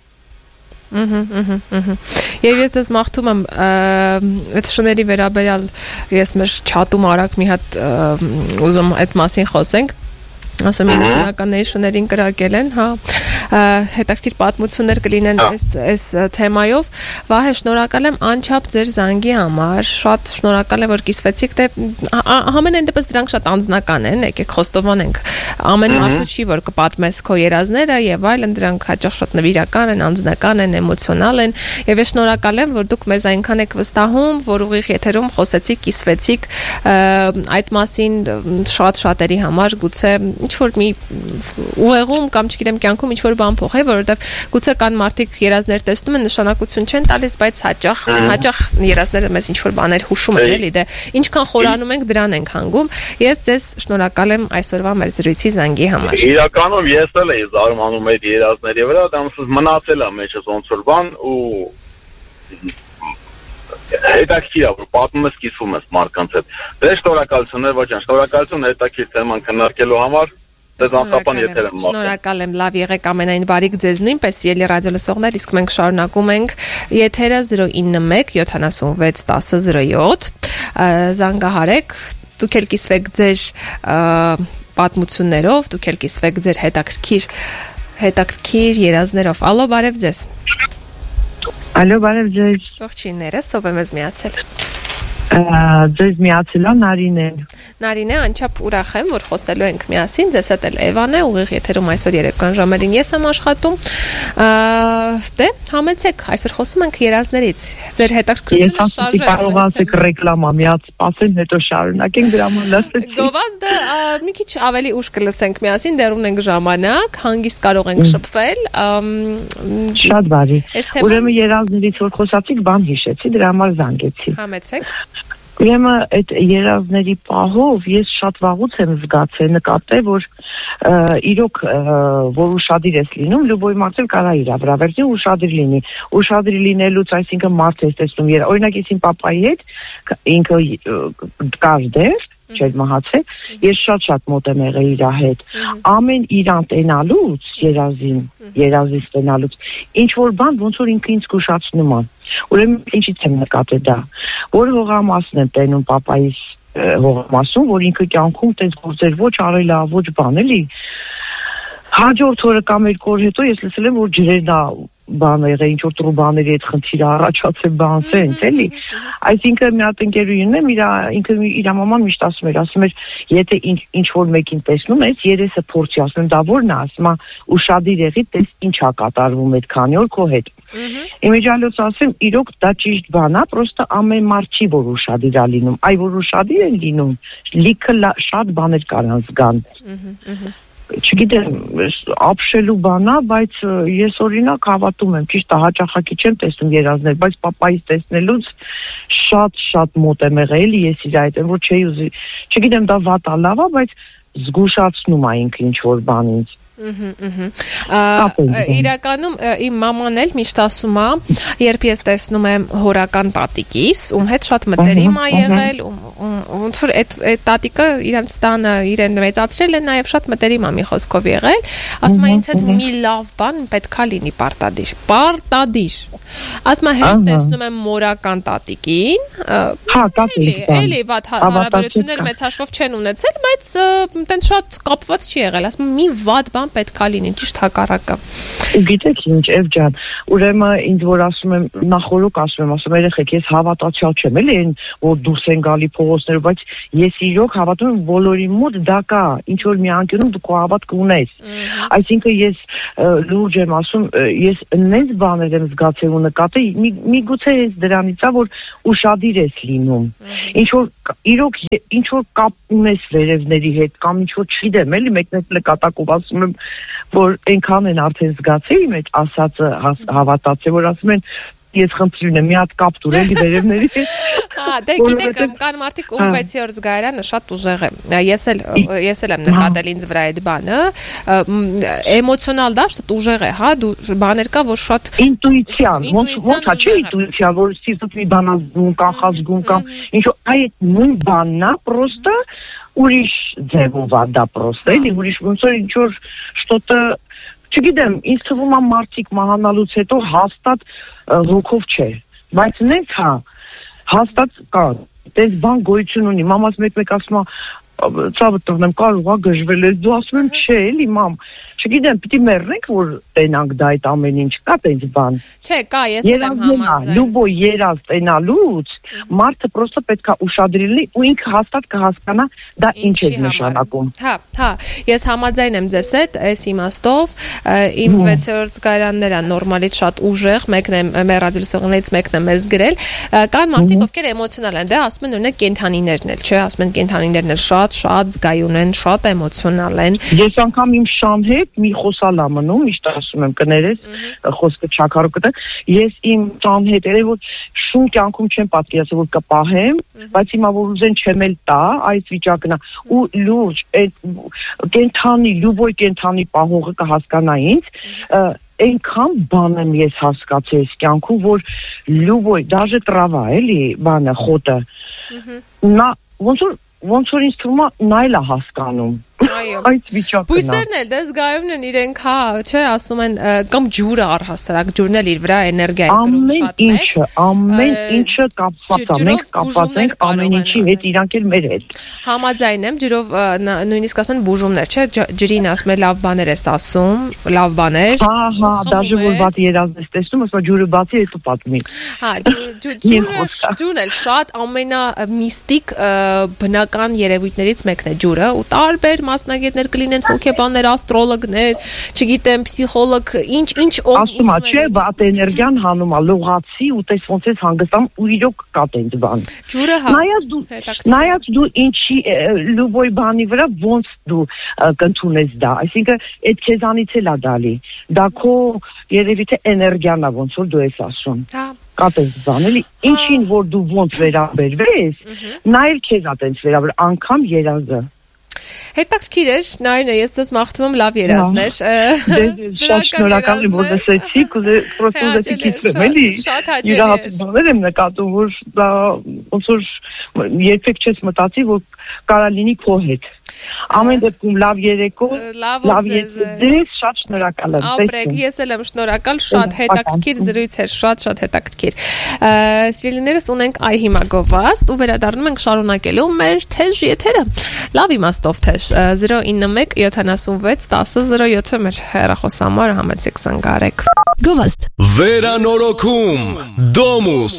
Եվ ես ես մաղթում եմ այդ շների վերաբերյալ ես մեր չաթում արագ մի հատ ուզում այդ մասին խոսենք։ Ասում եմ նշանականների շներին կրակել են, հա, հետաքրքիր պատմություններ կլինեն այս այս թեմայով։ Վահե, շնորհակալ եմ անչափ ձեր զանգի համար, շատ շնորհակալ եմ, որ կիսվեցիք, դե համենայն դեպս դրանք շատ անձնական են, եկեք խոստովանենք։ Ամեն մարդու չի, որ կպատմես քո երազները եւ այլն, դրանք հաճախ շատ նվիրական են, անձնական են, էմոցիոնալ են, եւ ես շնորհակալ եմ, որ դուք մեզ այնքան եք վստահում, որ ուղիղ եթերում խոսեցիք, կիսվեցիք այդ մասին շատ շատերի համար, գուցե ինչ-որ մի ուղեղում կամ չգիտեմ կյանքում ինչ-որ բան փոխի, որովհետև գուցե կան մարդիկ երազներ տեսնում են, նշանակություն չեն տալիս, բայց հաճախ հաճախ երազները մեզ ինչ-որ բաներ հուշում են, էլի, դե ինչքան խորանում ենք, դրան ենք հանգում։ Ես ձեզ շնորհակալ եմ այսօրվա մեր զրույցի զանգի համար։ Իրականում ես էլ էի զարմանում այդ երազների վրա, դա մնացել է մեջս ոնց որ բան ու հետաքրքիր է, որ պատմում ես, կիսվում ես մարդկանց հետ։ Դե շնորհակալություն, ոչ, շնորհակալություն հետաքրքիր թեման քննարկելու համար։ Շնորհակալ եմ, լավ եղեք, ամենայն բարիք ձեզ նույնպես, ելի ռադիո լսողներ, իսկ մենք շարունակում ենք եթերը զրո ինը մեկ յոթանասունվեց տասը զրո յոթ, զանգահարեք, դուք էլ կիսվեք ձեր պատմություններով, դուք էլ կիսվեք ձեր հետաքրքիր հետաքրքիր երազներով։ Ալո, բարև ձեզ։ Ալո, բարև ձեզ։ Ողջույններս, ով եմ ես միացել։ Ձեզ միացել է Նարինեն։ Նարինե, անչափ ուրախ եմ, որ խոսելու ենք միասին, ձեզ հետ էլ Էվան է, ուղիղ եթերում այսօր երեկոյան ժամերին ես եմ աշխատում։ Դե, համեցեք, այսօր խոսում ենք երազներից։ Ձեր հետաքրքրությունը շարժեց։ Ես կարողացեք ռեկլամա միած սպասեն, հետո շարունակենք դրա համար լսեցի։ Գովազդը մի քիչ ավելի ուշ կլսենք միասին, դեռ ունենք ժամանակ, հանգիստ կարող ենք շփվել։ Շատ բարի։ Ուրեմն երազներից որ խոսացիք, բան հիշեցի, դրա համար զանգեցի։ Համեցեք։ Ուրեմն այդ երազների պահով ես շատ վաղուց եմ զգացել, նկատել, որ իրոք որ ուշադիր ես լինում, լույսի մարդը կարա իր վրա վերցնի ուշադիր լինի։ Ուշադիր լինելուց, այսինքն մարդ ես տեսնում, օրինակ ես իմ papai հետ ինքը կար դեր չէր մահացել, ես շատ-շատ մոտ եմ եղել իր հետ։ Ամեն իրան տենալուց, երազին, երազից տենալուց, ինչ որ բան ոնց որ ինքը ինձ զգուշացնում է։ Ուրեմն ինչից եմ նկատել դա, որ հողամասն եմ տենում papai-իս հողամասում, որ ինքը կյանքում տես գործեր ոչ արել է, ոչ բան էլի։ Հաջորդ օրը կամ երկու օր հետո ես լսել եմ, որ ջրերն է բան եղել, ինչ որ տրուբաների հետ խնդիր առաջացել բան սենց, էլի։ Այսինքն մի հատ ընկերուհին եմ, իր ինքը իր մաման միշտ ասում էր, ասում էր, եթե ինչ որ մեկին տեսնում ես, երեսը փորձի, ասում դա ո՞րն է, ասում է, ուշադիր եղի, տես ինչ է կատարվում այդ քանի օր քո հետ։ Իմիջիալոց ասեմ, իրոք դա ճիշտ բան է, պրոստը ամեն մարդ չի որ ուշադիր է լինում, այ որ ուշադիր են լինում, լիքը շատ բաներ կարան զգան։ Չգիտեմ, ապշելու բանա, բայց ես օրինակ հավատում եմ, ճիշտ է, հաճախակի չեմ տեսնում երազներ, բայց papai-իս տեսնելուց շատ-շատ մոտ եմ եղել, ես իր այդ եմ, որ չէի ուզի, չգիտեմ, դա վատ է, լավ է, բայց զգուշացնում է ինքը ինչ որ բան ինձ։ Իրականում իմ մաման էլ միշտ ասում է, երբ ես տեսնում եմ հորական տատիկիս, ում հետ շատ մտերիմ է եղել, ոնց որ այդ տատիկը իրենց տանը իրեն մեծացրել է, նաև շատ մտերիմ է մի խոսքով եղել, ասում է ինձ հետ մի լավ բան պետքա լինի պարտադիր, պարտադիր։ Ասում է հենց տեսնում եմ մորական տատիկին, էլի վատ հարաբերություններ մեծ հաշվով չեն ունեցել, բայց տենց շատ կապված չի եղել, ասում է մի վատ բան բան պետք է լինի, ճիշտ հակառակը։ Ու գիտեք ինչ, Էվ ջան, ուրեմն ինձ որ ասում եմ, նախորոք ասում եմ, ասում երեխեք, ես հավատացյալ չեմ, էլի այն, որ դուրս են գալի փողոցներով, բայց ես իրոք հավատում եմ բոլորի մոտ դա կա, ինչ որ մի անկյունում դու քո հավատք ունես։ Այսինքն ես լուրջ եմ ասում, ես նենց բաներ եմ զգացել ու նկատել, միգուցե ես դրանից է, որ ուշադիր ես լինում։ Ինչ որ իրոք ինչ որ կապ ունես վերևների հետ կամ ինչ որ չգիտեմ, էլի մեկնես նկատակով ասում եմ, որ այնքան են արդեն զգացել իմ այդ ասածը հավատացել, որ ասում են ես խնդրում եմ մի հատ կապ տուրելի վերևների հետ։ Հա, դե գիտեք, կան մարդիկ ում վեցերորդ զգայարանը շատ ուժեղ է։ Ես էլ ես էլ եմ նկատել ինձ վրա այդ բանը։ Էմոցիոնալ դաշտ ուժեղ է, հա, դու բաներ կա, որ շատ ինտուիցիան, ոնց ոնց է, չէ՞ ինտուիցիա, որ սիրտդ մի բան ազգում, կանխազգում կամ ինչ այդ նույն բանն է, պրոստը ուրիշ ձևով է դա պրոստը, էլի ուրիշ ոնց որ ինչ որ что-то չգիտեմ, ինձ թվում է մարդիկ մահանալուց հետո հաստատ հոգով չէ, բայց նենց հա, հաստատ կա, տես բան գոյություն ունի, մամաս մեկ-մեկ ասում է ծավը տղնեմ կարող է գժվել ես, դու ասում եմ չէ, էլի մամ, չգիտեմ, պիտի մեռնենք, որ տենանք դա այդ ամեն ինչ, կա տենց բան։ Չէ, կա, ես էլ եմ համաձայն։ Լուբո երազ տենալուց, մարդը պրոստը պետք է ուշադրել լինի ու ինքը հաստատ կհասկանա դա ինչ է նշանակում։ Հա, հա, ես համաձայն եմ ձեզ հետ, այս իմաստով, իմ վեցերորդ զգայարանները նորմալից շատ ուժեղ, մեկն է մեր ռադիոլսողներից մեկն է մեզ գրել, կան մարդիկ, ովքեր էմոցիոնալ են, դե ասում են օրինակ կենդանիներն էլ, չէ, ասում են կենդանիներն էլ շատ, շատ զգայուն են, շատ էմոցիոնալ են։ Ես անգամ իմ շան հետ մի խոսալ եմ մնում, միշտ ասում եմ կներես, խոսքը չակարու կտա, ես իմ տան հետ երևի որ շուն կյանքում չեմ պատկերացել որ կպահեմ, բայց հիմա որ ուզեն չեմ էլ տա, այս վիճակն է ու լուրջ այդ կենթանի, լուբոյ կենթանի պահողը կհասկանա ինձ, այնքան բան եմ ես հասկացել այս կյանքում, որ լուբոյ, դաժե տրավա, էլի, բանը, խոտը, նա ոնց որ ոնց որ ինձ թվում է նա էլ է հասկանում։ Այդ վիճակն է։ Բույսերն էլ դες գայումն են իրենք, հա, չէ, ասում են կամ ջուրը առհասարակ, ջուրն էլ իր վրա էներգիա է գրում շատ մեծ։ Ամեն ինչը, ամեն ինչը կապված է, մենք կապված ենք ամեն ինչի հետ, իրանք էլ մեր հետ։ Համաձայն եմ, ջրով նույնիսկ ասում են բուժումներ, չէ, ջրին ասում են լավ բաներ ես ասում, լավ բաներ։ Հա, հա, դաժե որ բաց երազն ես տեսնում, ասում ջուրը բացի հետո պատմի։ Հա, ջուրը ջուրն էլ շատ ամենամիստիկ բնական երևույթներից մեկն է ջուրը ու տարբեր մասնագետներ կլինեն, հոգեբաններ, աստրոլոգներ, չգիտեմ, պսիխոլոգ, ինչ-ինչ ասում է, չէ, բաց էներգիան հանում է, լողացի ու տես ոնց ես հանգստամ ու իրոք կա տենց բան։ Ջուրը հա։ Նայած դու, նայած դու ինչի լուբոյ բանի վրա ոնց դու կընդունես դա, այսինքն այդ քեզանից էլ է դալի։ Դա քո երևի թե էներգիան է ոնց որ դու ես ասում։ Հա։ Կատես բան, էլի, ինչին որ դու ոնց վերաբերվես, նա էլ քեզ է տենց վերաբեր, անգամ երազը։ Հետաքրքիր է, Նարինե, ես ձեզ մաղթում եմ լավ երազներ։ Շատ շնորհակալ եմ, որ լսեցիք, պրոստը ուզեցիք իցրեմ, էլի։ Յուրահատուկ բաներ եմ նկատում, որ դա ոնց որ երբեք չես մտածի, որ կարա լինի քո հետ։ Ամեն դեպքում լավ երեկո, լավ երեկո, շատ շնորհակալ եմ։ Ապրեք, ես էլ եմ շնորհակալ, շատ հետաքրքիր զրույց էր, շատ շատ հետաքրքիր։ Սիրելիներս, ունենք այ հիմա գովաստ ու վերադառնում ենք շարունակելու մեր թեժ եթերը։ Լավ իմաստով թեժ zero nine one seven six one zero zero seven մեր հեռախոսամարը համեցեք զանգարեք։ Գովաստ Վերանորոգում Դոմուս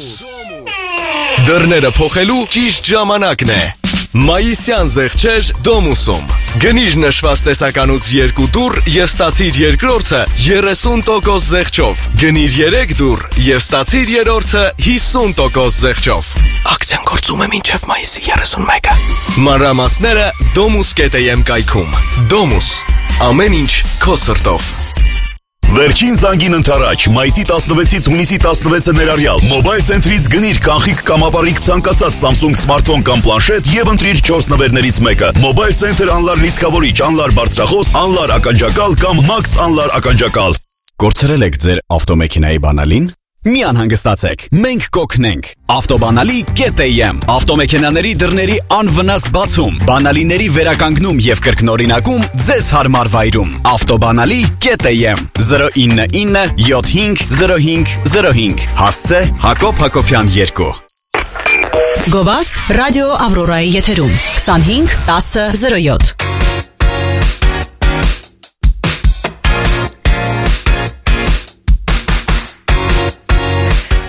Դռները փոխելու ճիշտ ժամանակն է Մայիսյան զեղչեր Դոմուսում Գնիր նշված տեսականուց երկու դուռ և ստացիր երկրորդը երեսուն տոկոս զեղչով Գնիր երեք դուռ և ստացիր երրորդը հիսուն տոկոս զեղչով Ակցիան գործում է մինչև մայիսի երեսունմեկը Մանրամասները domus.am կայքում Դոմուս Ամեն ինչ քո սրտով Վերջին զանգին ընթരാճ, մայիսի տասնվեցից հունիսի տասնվեցը ներառյալ Mobile Center-ից գնիր կանխիկ կամ ապառիկ ցանկացած Samsung սմարթֆոն կամ պլանշետ եւ ընտրիր չորս նվերներից մեկը Mobile Center անլար լիցքավորիչ, անլար բարձրախոս, անլար ականջակալ կամ Max անլար ականջակալ Կորցրել եք ձեր ավտոմեքենայի բանալին? Մի անհանգստացեք, մենք կօգնենք Ավտոբանալի կետ am Ավտոմեքենաների դռների անվնաս բացում Բանալիների վերականգնում եւ կրկնօրինակում ձեզ հարմար վայրում Ավտոբանալի կետ am zero nine nine seven five zero five zero five Հասցե Հակոբ Հակոբյան երկու Գովաստ ռադիո Ավրորայի եթերում twenty-five ten oh seven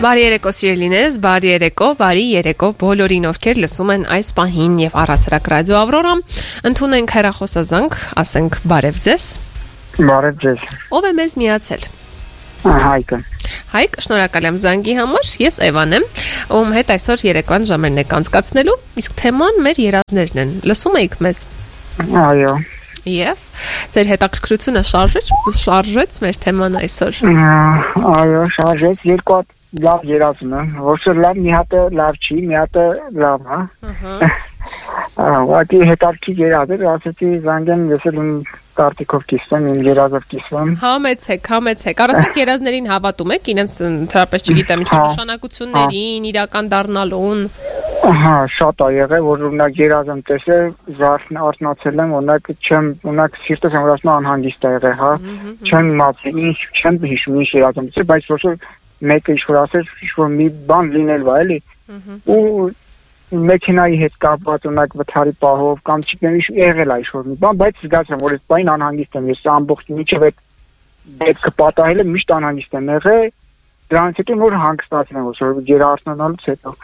Բարի երեկո սիրելիներս, բարի երեկո, բարի երեկո բոլորին, ովքեր լսում են այս պահին եւ առասարակ ռադիո Ավրորա, ընդունենք հեռախոսազանգ, ասենք բարև ձեզ։ Բարև ձեզ։ Ով է մեզ միացել։ Հայկը։ Հայկ, շնորհակալ եմ զանգի համար, ես Էվան եմ, ում հետ այսօր երեկվան ժամերն եք անցկացնելու, իսկ թեման մեր երազներն են։ Լսում եք մեզ։ Այո։ Եվ ձեր հետաքրքրությունը շարժեց, շարժեց մեր թեման այսօր։ Այո, շարժեց երկու հատ լավ երազում եմ, ոչ թե լավ, մի հատը լավ չի, մի հատը լավ, հա։ Ահա։ Ուղղակի հետաքրքիր երազ էր, ասեցի զանգեմ, ես էլ իմ կարտիկով կիսվեմ, իմ երազով կիսվեմ։ Համեցեք, համեցեք։ Առասարակ երազներին հավատում եք, իրենց ընդհանրապես չգիտեմ, ինչ նշանակություններին, իրական դառնալուն։ Ահա, շատ ա եղել, որ օրինակ երազ եմ տեսել, զարթն արթնացել եմ, օրինակ չեմ, օրինակ սիրտս եմ ասում անհանգիստ ա եղել, հա։ Չեմ իմացել, ինչ չեմ հիշում, ինչ երազ եմ տեսել, բայց ոչ մեկը ինչ-որ ասել, ինչ-որ մի բան լինել բա, էլի։ Ու մեքենայի հետ կապված ունակ վթարի պահով կամ չգիտեմ ինչ եղել է ինչ-որ մի բան, բայց զգացեմ, որ այս բանին անհանգիստ եմ, ես ամբողջ միջև այդ դեպքը պատահել է, միշտ անհանգիստ եմ եղել, դրանից հետո նոր հանգստացել եմ, որ գերարթնանալուց հետո։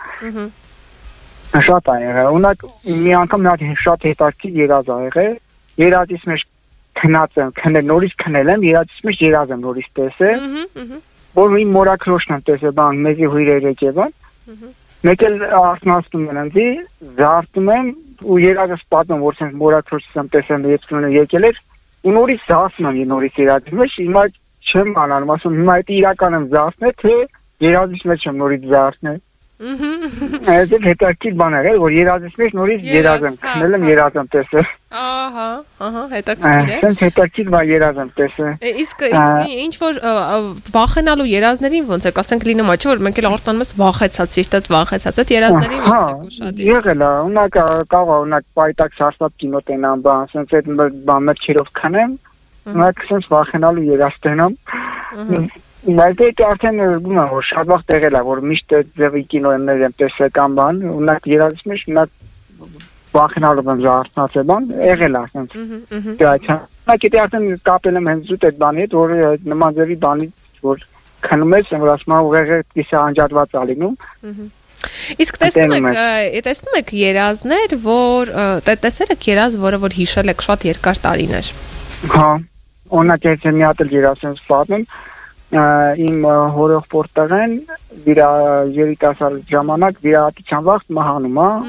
Շատ ա եղել, ունակ մի անգամ մի հատ շատ հետաքրքիր երազ ա եղել, երազից մեջ քնած եմ, քնել, նորից քնել եմ, երազից մեջ երազ եմ նորից տեսել, որ իմ մորաքրոշն եմ տեսել, բան, մեզի հույրեր եկել են, մեկ էլ արթնացնում եմ ինձ, զարթնում եմ ու երազս պատմում, որ sense մորաքրոշից եմ տեսել, երբ եկել էր, ու նորից զարթնում եմ նորից երազից մեջ, հիմա չեմ անանում, ասում հիմա այդ իրական եմ զարթնել, թե երազից մեջ եմ նորից զարթնել։ Այս հետաքրքիր բան է, որ երազից մեջ նորից երազ եմ քնել եմ, երազ եմ տեսել։ Ահա, ահա, հետաքրքիր է։ Այսինքն հետաքրքիր բան երազ եմ տեսել։ Իսկ ինչ որ վախենալու երազներին ոնց է, ասենք լինում է, չէ՞ որ մենք էլ արտանում ես վախեցած, սիրտդ վախեցած, այդ երազներին ոնց է ուշադիր։ Եղել է, ունակ կարող է ունակ պայտակ սարսափ կինո տենամ, բան, ասենք այդ բան մտքերով քնեմ, ունակ ասենք վախենալու երազ տենամ։ Բայց դե արդեն զգում եմ, որ շատ վաղ տեղել է, որ միշտ ձևի կինոներ եմ տեսել կամ բան, ունակ երազից մեջ ունակ վախենալով եմ զարթնացել բան, եղել է ասենց։ Դե այդ ունակ դե արդեն կապել եմ հենց զուտ այդ բանի հետ, որ նման ձևի բանի, որ քնում ես, որ ասում եմ ուղեղը կիսա անջատված ա լինում։ Իսկ տեսնում եք, տեսնում եք երազներ, որ տեսել եք երազ, որը որ հիշել եք շատ երկար տարիներ։ Հա, օրինակ ես մի հատ էլ երազ եմ պատմում, իմ հորող պորտեղեն իր երիտասարդ ժամանակ վիրահատության վաղ մահանում է,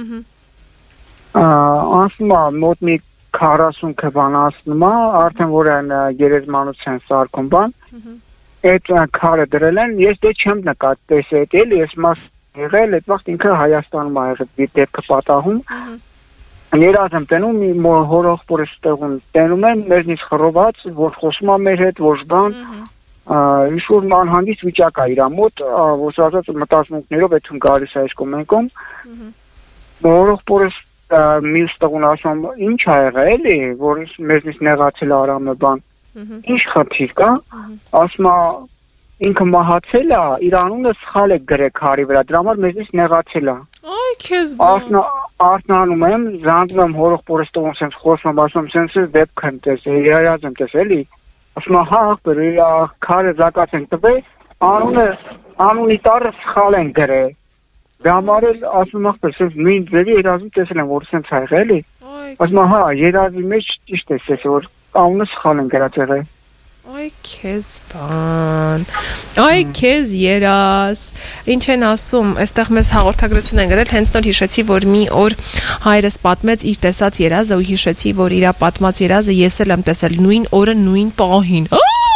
անցնում է մոտ մի քառասուն քվան անցնում է, արդեն որ են գերեզմանության սարքում բան, այդ քարը դրել են, ես դե չեմ նկատ տեսել, էլի ես մաս եղել, այդ վաղ ինքը Հայաստանում ա եղել դեպքը պատահում, երազ եմ տենում, իմ հորող պորս տեղում տենում եմ, մեզնից խռոված, որ խոսում է մեր հետ, ոչ բան, ինչ-որ անհանգիստ վիճակ է իր մոտ, որ ասած մտածմունքներով այդում գալիս է այս կոմենկում, հորող պորս մյուս տղուն ասում, ինչ ա եղել էլի, որ մեզնից նեղացել արամը բան, ինչ խնդիր կա, ասում է ինքը մահացել է, իր անունը սխալ է գրել քարի վրա, դրա համար մեզնից նեղացել է։ Այ քեզ բան։ Արթնանում եմ, զանգում եմ հորող պորս տղուն, սենց խոսում եմ, ասում սենց դեպք եմ տեսել, երազ եմ տեսել էլի։ Ասում եմ, հա, բրի, քարը զակած ենք տվել, անունը, անունի տառը սխալ են գրել։ Դա համար էլ ասում եմ, սենց նույն ձևի երազում տեսել եմ, որ սենց ա եղել էլի։ Ասում եմ, հա, երազի մեջ ճիշտ է տեսել, որ անունը սխալ են գրած եղել։ Այ քեզ բան, այ քեզ երազ, ինչ են ասում, այստեղ մեզ հաղորդագրություն են գրել, հենց նոր հիշեցի, որ մի օր հայրս պատմեց իր տեսած երազը ու հիշեցի, որ իր պատմած երազը ես էլ եմ տեսել նույն օրը նույն պահին։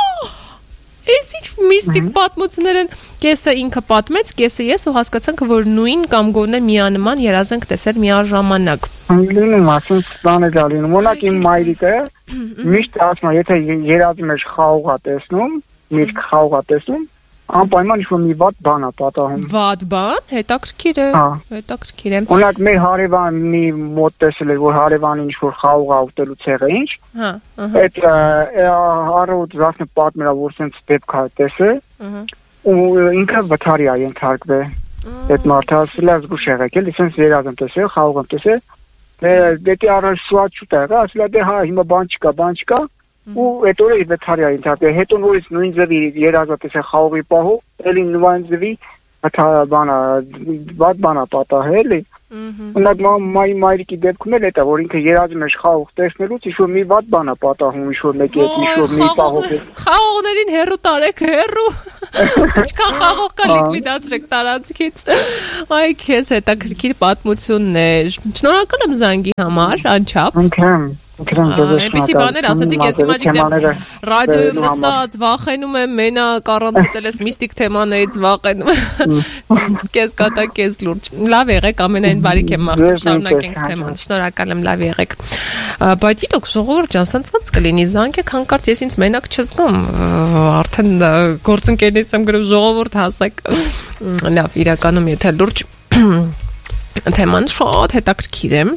Այս ինչ միստիկ պատմություններ են, կեսը ինքը պատմեց, կեսը ես ու հասկացանք, որ նույն կամ գոնե միանման երազ ենք տեսել միաժամանակ։ Լինում ասում բան է լինում, օրինակ իմ մայրիկը միշտ ասում է, եթե երազի մեջ խաղող ա տեսնում, միտք խաղող ա տեսնում, անպայման ինչ-որ մի վատ բան ա պատահում։ Վատ բան, հետաքրքիր է, հետաքրքիր է։ Օրինակ մեր հարևանի մոտ տեսել էր, որ հարևանի ինչ-որ խաղող ա ուտելուց եղել ինչ։ Հա, այդ առավոտ զասնը պատմել ա, որ սենց դեպք ա տեսել, ու ինքը վթարի ա ենթարկվել։ Այդ մարդը ասել է զգուշ եղեք, էլի սենց երազ եմ տեսել, խաղող եմ տեսել։ Դե առաջ շուտ շուտ ա եղել, ասել է դե հա հիմա բան չկա, բան չկա։ Ու այդ օրը վթարի ա ենթարկվել, հետո նորից նույն ձևի երազը տեսել խաղողի պահով, էլի նույն ձևի Աթա բանա բադ բանա պատահել է։ Ունակ մայ մայրիկի դեպքում էլ էտա որ ինքը երազում է խաղող տեսնելուց ինչ-որ մի վատ բան է պատահում ինչ-որ մեկի հետ ինչ-որ մի պահով է խաղողներին հերու տարեք հերու ինչքան խաղող կա լիկվիդացրեք տարածքից այ քեզ հետաքրքիր պատմություններ շնորհակալ եմ զանգի համար անչափ անկամ Այնպիսի բաներ ասացիք, ես հիմա գիտեմ ռադիոյում նստած վախենում եմ մենակ առանց հետել ես միստիկ թեմաներից վախենում եմ Կես կատա, կես լուրջ Լավ եղեք, ամենայն բարիք եմ մաղթում շարունակենք թեման, շնորհակալ եմ, լավ եղեք Բայց իրոք ժողովուրդ ջան, սենց կլինի զանգեք հանկարծ ես ինձ մենակ չզգում Արդեն գործընկերներից եմ գրում ժողովուրդ հասեք Լավ, իրականում եթե լուրջ թեման շատ հետաքրքիր է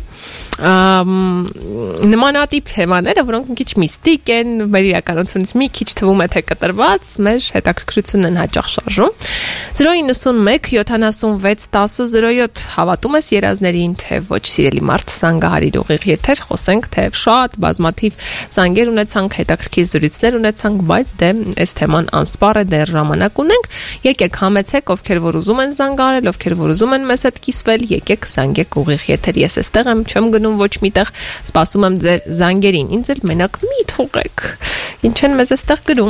նմանատիպ թեմաները, որոնք մի քիչ միստիկ են, մեր իրականությունից մի քիչ թվում է թե կտրված, մեր հետաքրքրությունն են հաճախ շարժում zero nine one seven six one zero zero seven հավատում ես երազներին, թե ոչ սիրելի մարդ, զանգահարիր ուղիղ եթեր, խոսենք, թե շատ բազմաթիվ զանգեր ունեցանք, հետաքրքիր զրույցներ ունեցանք, բայց դե այս թեման անսպառ է, դեռ ժամանակ ունենք, եկեք համեցեք, ովքեր որ ուզում են զանգահարել, ովքեր որ ուզում են մեզ հետ կիսվել, եկեք զանգեք ուղիղ եթեր, ես էստեղ եմ, չեմ գնում ոչ միտեղ, սպասում եմ ձեր զանգերին, ինձ էլ մենակ մի թողեք, ինչ են մեզ էստեղ գրում,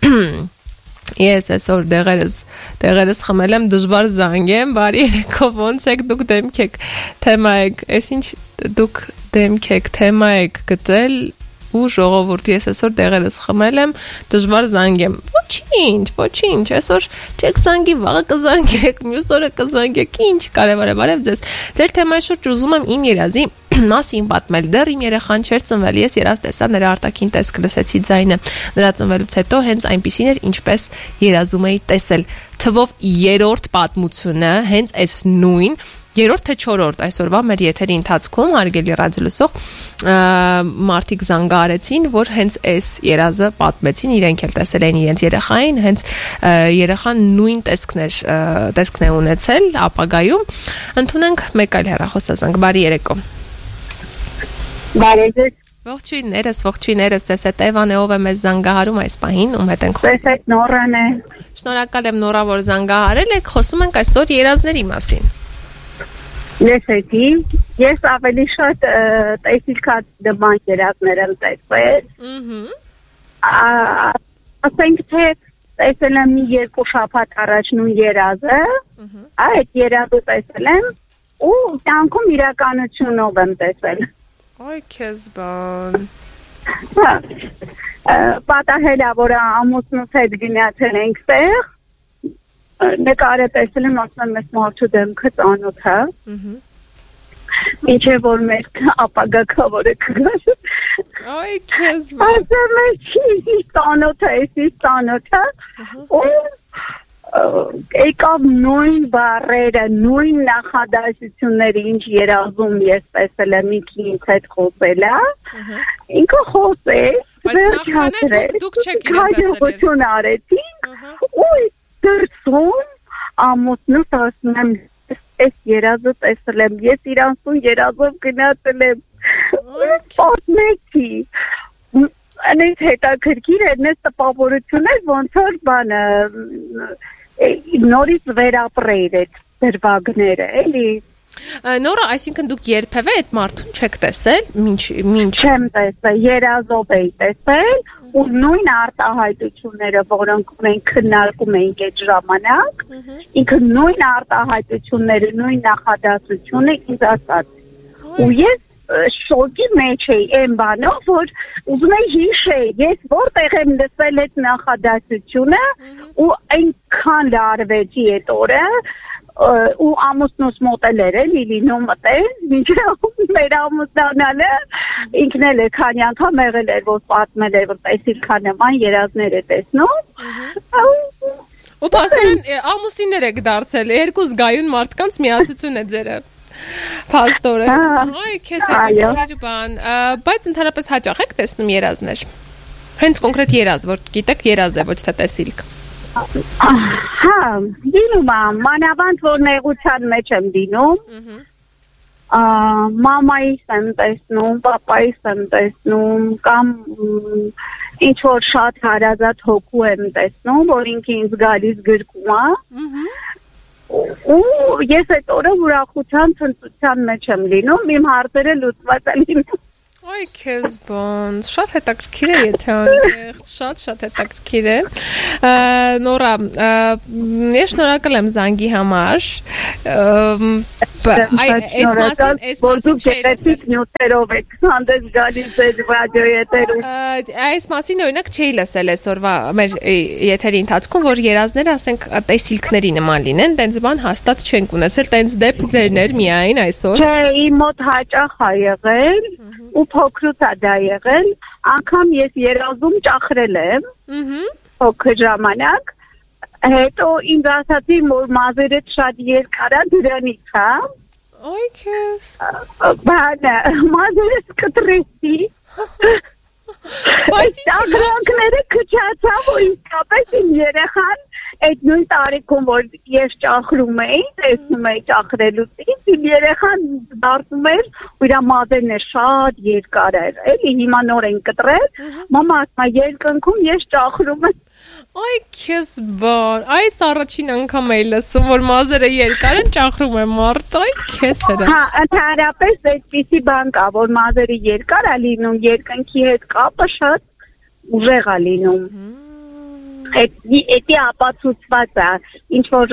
ես այսօր դեղերս, դեղերս խմել եմ դժվար զանգ եմ, բարի երեկով ոնց եք դուք դեմք եք, թեմա եք, ես ինչ դուք դեմք եք, թեմա եք գտել, ու ժողովուրդ ես այսօր դեղերս խմել եմ, դժվար զանգ եմ, ոչինչ, ոչինչ, այսօր չեք զանգի, վաղը կզանգեք, մյուս օրը կզանգեք, ինչ կարևոր է, բարև ձեզ, ձեր թեմայի շուրջ ուզում եմ իմ երազի մասին պատմել, դեռ իմ երեխան չէր ծնվել, ես երազ տեսա նրա արտաքին տեսք լսեցի ձայնը, նրա ծնվելուց հետո հենց այնպիսին էր, ինչպես երազում էի տեսել, թվով երրորդ պատմությունը, հենց այս նույն Երորդ թե չորրորդ այսօրվա մեր եթերի ընթացքում հարգելի ռադիո լսող մարդիկ զանգահարեցին, որ հենց այս երազը պատմեցին, իրենք էլ տեսել են իրենց երեխային, հենց երեխան նույն տեսքն է, տեսքն է ունեցել ապագայում։ Ընդունենք մեկ այլ հեռախոսազանգ, բարի երեկո։ Բարի երեկո։ Ողջույններս, ողջույններս, ձեզ հետ Էվան է, ով է մեզ զանգահարում այս պահին, ում հետ ենք խոսում։ Ձեզ հետ Նորան է։ Շնորհակալ եմ Նորա, որ զանգահարել եք, խոսում ենք այսօր երազների մասին։ Լսեցի, ես ավելի շատ տեսիլքած դման երազներ եմ տեսել, ասենք թե տեսել եմ մի երկու շաբաթ առաջ նույն երազը, այդ երազը տեսել եմ ու կյանքում իրականությունով եմ տեսել։ Այ քեզ բան։ Պատահել է, որ ամուսնուց հետ գնացել ենք տեղ, նկարը տեսել եմ, ասում եմ, ես մարդու դեմքը ծանոթ է, ինչե որ մեր ապագա քավորը կգար, այ քեզ բան, ասում եմ, չի ծանոթ է, եսի ծանոթ է, ու եկավ նույն բարերը, նույն նախադասությունները, ինչ երազում ես տեսել եմ, ինքը ինձ հետ խոսել է, ինքը խոսել, վերջացրել, հաջողություն արեցինք, ու դրսում ամուսնուս ասում եմ, ես երազը տեսել եմ, ես իրանցուն երազով գնացել եմ, պատմեցի, անից հետաքրքիր էր, նես տպավորություն էր, ոնց որ բանը, նորից վերապրեիր այդ դրվագները, էլի։ Նորա, այսինքն դուք երբևէ այդ մարդուն չեք տեսել, մինչ չեմ տեսել, երազով էի տեսել, ու նույն արտահայտությունները, որոնք մենք քննարկում էինք այդ ժամանակ, ինքը նույն արտահայտությունները, նույն նախադասությունը ինձ ասաց։ Ու ես շոկի մեջ էի այն բանով, որ ուզում էի հիշել, ես որտեղ եմ լսել այդ նախադասությունը, ու այնքան լարվեցի այդ օրը, ու ամուսնուս մոտել էր էլի լինում մտել, մինչև մեր ամուսնանալը ինքն էլ է քանի անգամ եղել էր, որ պատմել էր, որ տեսիլ քանեման երազներ է տեսնում։ Ու փաստորեն ամուսիններ եք դարձել, երկու զգայուն մարդկանց միացություն է ձերը։ Փաստորեն։ Այ քեզ հետաքրքիր բան, բայց ընդհանրապես հաճախ եք տեսնում երազներ։ Հենց կոնկրետ երազ, որ գիտեք երազ է, ոչ թե տեսիլք։ Հա, դինում եմ, մանավանդ որ նեղության մեջ եմ դինում, մամայիս եմ տեսնում, պապայիս եմ տեսնում, կամ ինչ որ շատ հարազատ հոգու եմ տեսնում, որ ինքը ինձ գալիս գրկում է, ու ես այդ օրը ուրախության ցնծության մեջ եմ լինում, իմ հարցերը լուծված են լինում։ Այ քեզ բանց, շատ հետաքրքիր է եթե անեղծ, շատ շատ հետաքրքիր է։ Նորա, ես շնորհակալ եմ զանգի համար։ Այս մասին, այս մասին չերեցիք նյութերով եք հանդես գալիս այդ ռադիոյի եթերում։ Այս մասին օրինակ չէի լսել այսօրվա մեր եթերի ընթացքում, որ երազները, ասենք, տեսիլքների նման լինեն, տենց բան հաստատ չենք ունեցել, տենց դեպք ձերներ միայն այսօր։ Չէ, իմ մոտ հաճախ ա եղել ու փոքրուց ա դա եղել, անգամ ես երազում ճախրել եմ, փոքր ժամանակ, հետո ինձ ասացին, որ մազերդ շատ երկար ա դրանից, հա։ Այ քեզ։ Բանը, մազերդ կտրեցի։ Բայց ճախրանքները քչացա, որ իսկապես իմ երեխան այդ նույն տարիքում, որ ես ճախրում էի, տեսնում էի ճախրելուց, իմ երեխան դարձում էր, ու իր մազերն է շատ երկար էր, էլի հիմա նոր են կտրել, մամա ասում է երկնքում ես ճախրում եմ։ Այ քեզ բան, այս առաջին անգամ էի լսում, որ մազերը երկար են, ճախրում եմ մարդ, այ քեզ հրա։ Հա, ընդհանրապես այդպիսի բան կա, որ մազերը երկար ա լինում, երկնքի հետ կապը շատ ուժեղ ա լինում։ Էդի ապացուցված է, ինչ որ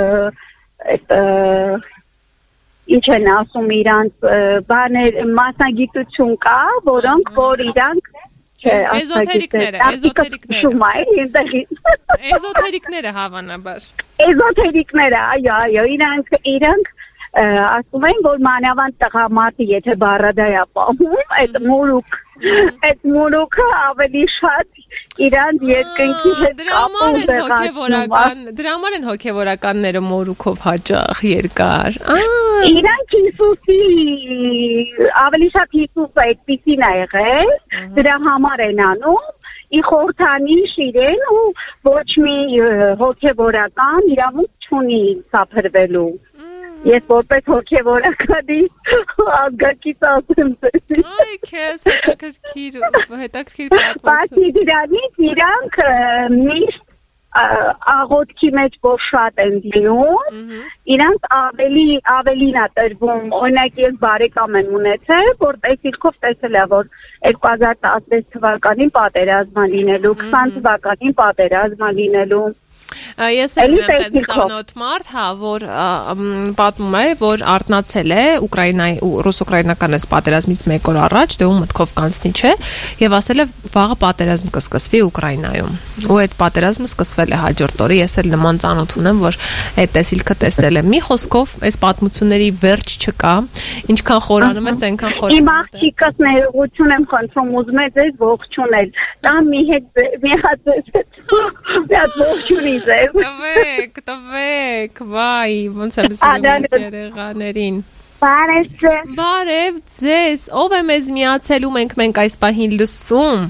ինչ են ասում իրանց բաներ, մասնագիտություն կա, որոնք որ իրանք Էզոթերիկները, էզոթերիկները։ Էզոթերիկները հավանաբար։ Էզոթերիկները, այո, այո, իրանք իրանք ասում են, որ մանավանդ տղամարդը եթե բառադայա պահում, այդ մորուք, այդ մորուքը ավելի շատ իրանց երկնքի հետ կապում տեղացնում։ Դրա համար են հոգևորականները մորուքով հաճախ երկար։ Իրանք Հիսուսի, ավելի շատ Հիսուսը այդպիսին ա եղել, դրա համար են անում, ի խորհրդանիշ իրեն ու ոչ մի հոգևորական իրավունք չունի սափրվելու։ Ես որպես հոգևորականի ազգակից ասեմ ձեզ։ Այ քեզ հետաքրքիր, հետաքրքիր պատմություն։ Բացի դրանից իրանք միշտ աղոթքի մեջ որ շատ են լինում, իրանք ավելի ավելին ա տրվում, օրինակ ես բարեկամ եմ ունեցել, որ տեսիլքով տեսել է, որ երկու հազար տասնվեց թվականին պատերազմ ա լինելու, քսան թվականին պատերազմ ա լինելու։ Ես եմ այդպես ծանոթ մարդ, հա, որ պատմում է, որ արթնացել է Ուկրաինայի ու ռուս-ուկրաինական այս պատերազմից մեկ օր առաջ, դե ու մտքով կանցնի չէ, եւ ասել է վաղը պատերազմ կսկսվի Ուկրաինայում։ Ու այդ պատերազմը սկսվել է հաջորդ օրը, ես էլ նման ծանոթ ունեմ, որ այդ տեսիլքը տեսել եմ։ Մի խոսքով, այս պատմությունների վերջ չկա, ինչքան խորանում ես, այնքան խորանում ես։ Իմ աղջիկս ներողություն եմ խնդրում, ուզում եմ ձեզ ողջունել։ Դա մի հետ մի հատ մի հատ ողջունի ձեզ։ Տվեք, տվեք, վայ, ոնց եմ սիրում երեխաներին։ Բարև ձեզ։ Բարև ձեզ, ով է մեզ միացել ու մենք մենք այս պահին լսում։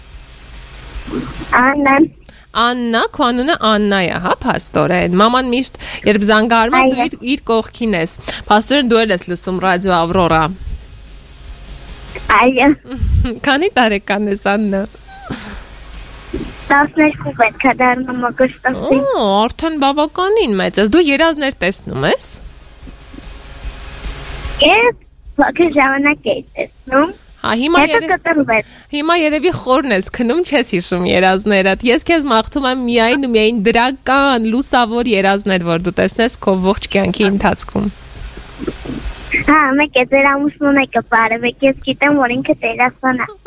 Աննան։ Աննա, քո անունը Աննա է, հա, փաստորեն։ Մաման միշտ երբ զանգարում է, դու իր կողքին ես։ Փաստորեն դու ես լսում ռադիո Ավրորա։ Այո։ Քանի տարեկան ես, Աննա։ տասներկու պետք է դառնում օգոստոսին։ Օ, արդեն բավականին մեծ ես։ Դու երազներ տեսնում ես։ Ես փոքր ժամանակ էի տեսնում։ Հա, հիմա երևի Հիմա երևի խորն ես քնում, չես հիշում երազներդ։ Ես քեզ մաղթում եմ միայն ու միայն դրական, լուսավոր երազներ, որ դու տեսնես քո ողջ կյանքի ընթացքում։ Հա, մեկ է ձեր ամուսնուն եկը բարևեք, ես գիտեմ, որ ինքը դերասան է։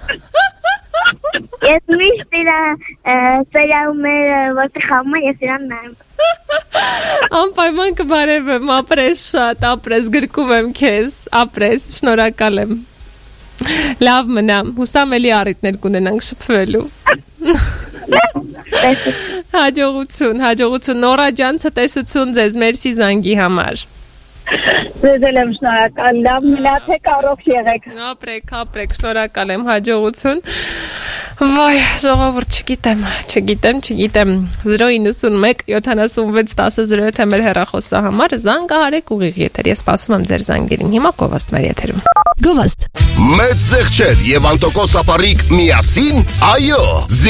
Ես միշտ իրա սերիալները որտեղ խաղում է, ես իրան նայում։ Անպայման կբարևեմ, ապրես շատ, ապրես, գրկում եմ քեզ, ապրես, շնորհակալ եմ։ Լավ մնա, հուսամ էլի առիթներ կունենանք շփվելու։ Հաջողություն, հաջողություն, Նորա ջան, ցտեսություն ձեզ, մերսի զանգի համար։ Ձեզ եմ շնորհակալ, լավ մնացեք, առողջ եղեք։ Ապրեք, ապրեք, շնորհակալ եմ, հաջողություն։ Վայ, ժողովուրդ, չգիտեմ, չգիտեմ, չգիտեմ։ զրո իննսուն մեկ յոթանասունվեց տասը զրո յոթ մեր հեռախոսը համար զանգահարեք ուղիղ եթեր։ Ես սպասում եմ ձեր զանգերին։ Հիմա Գովաստ մեր եթերում։ Գովաստ։ Մեծ զեղչեր եւ անտոկոս ապարիկ միասին, այո։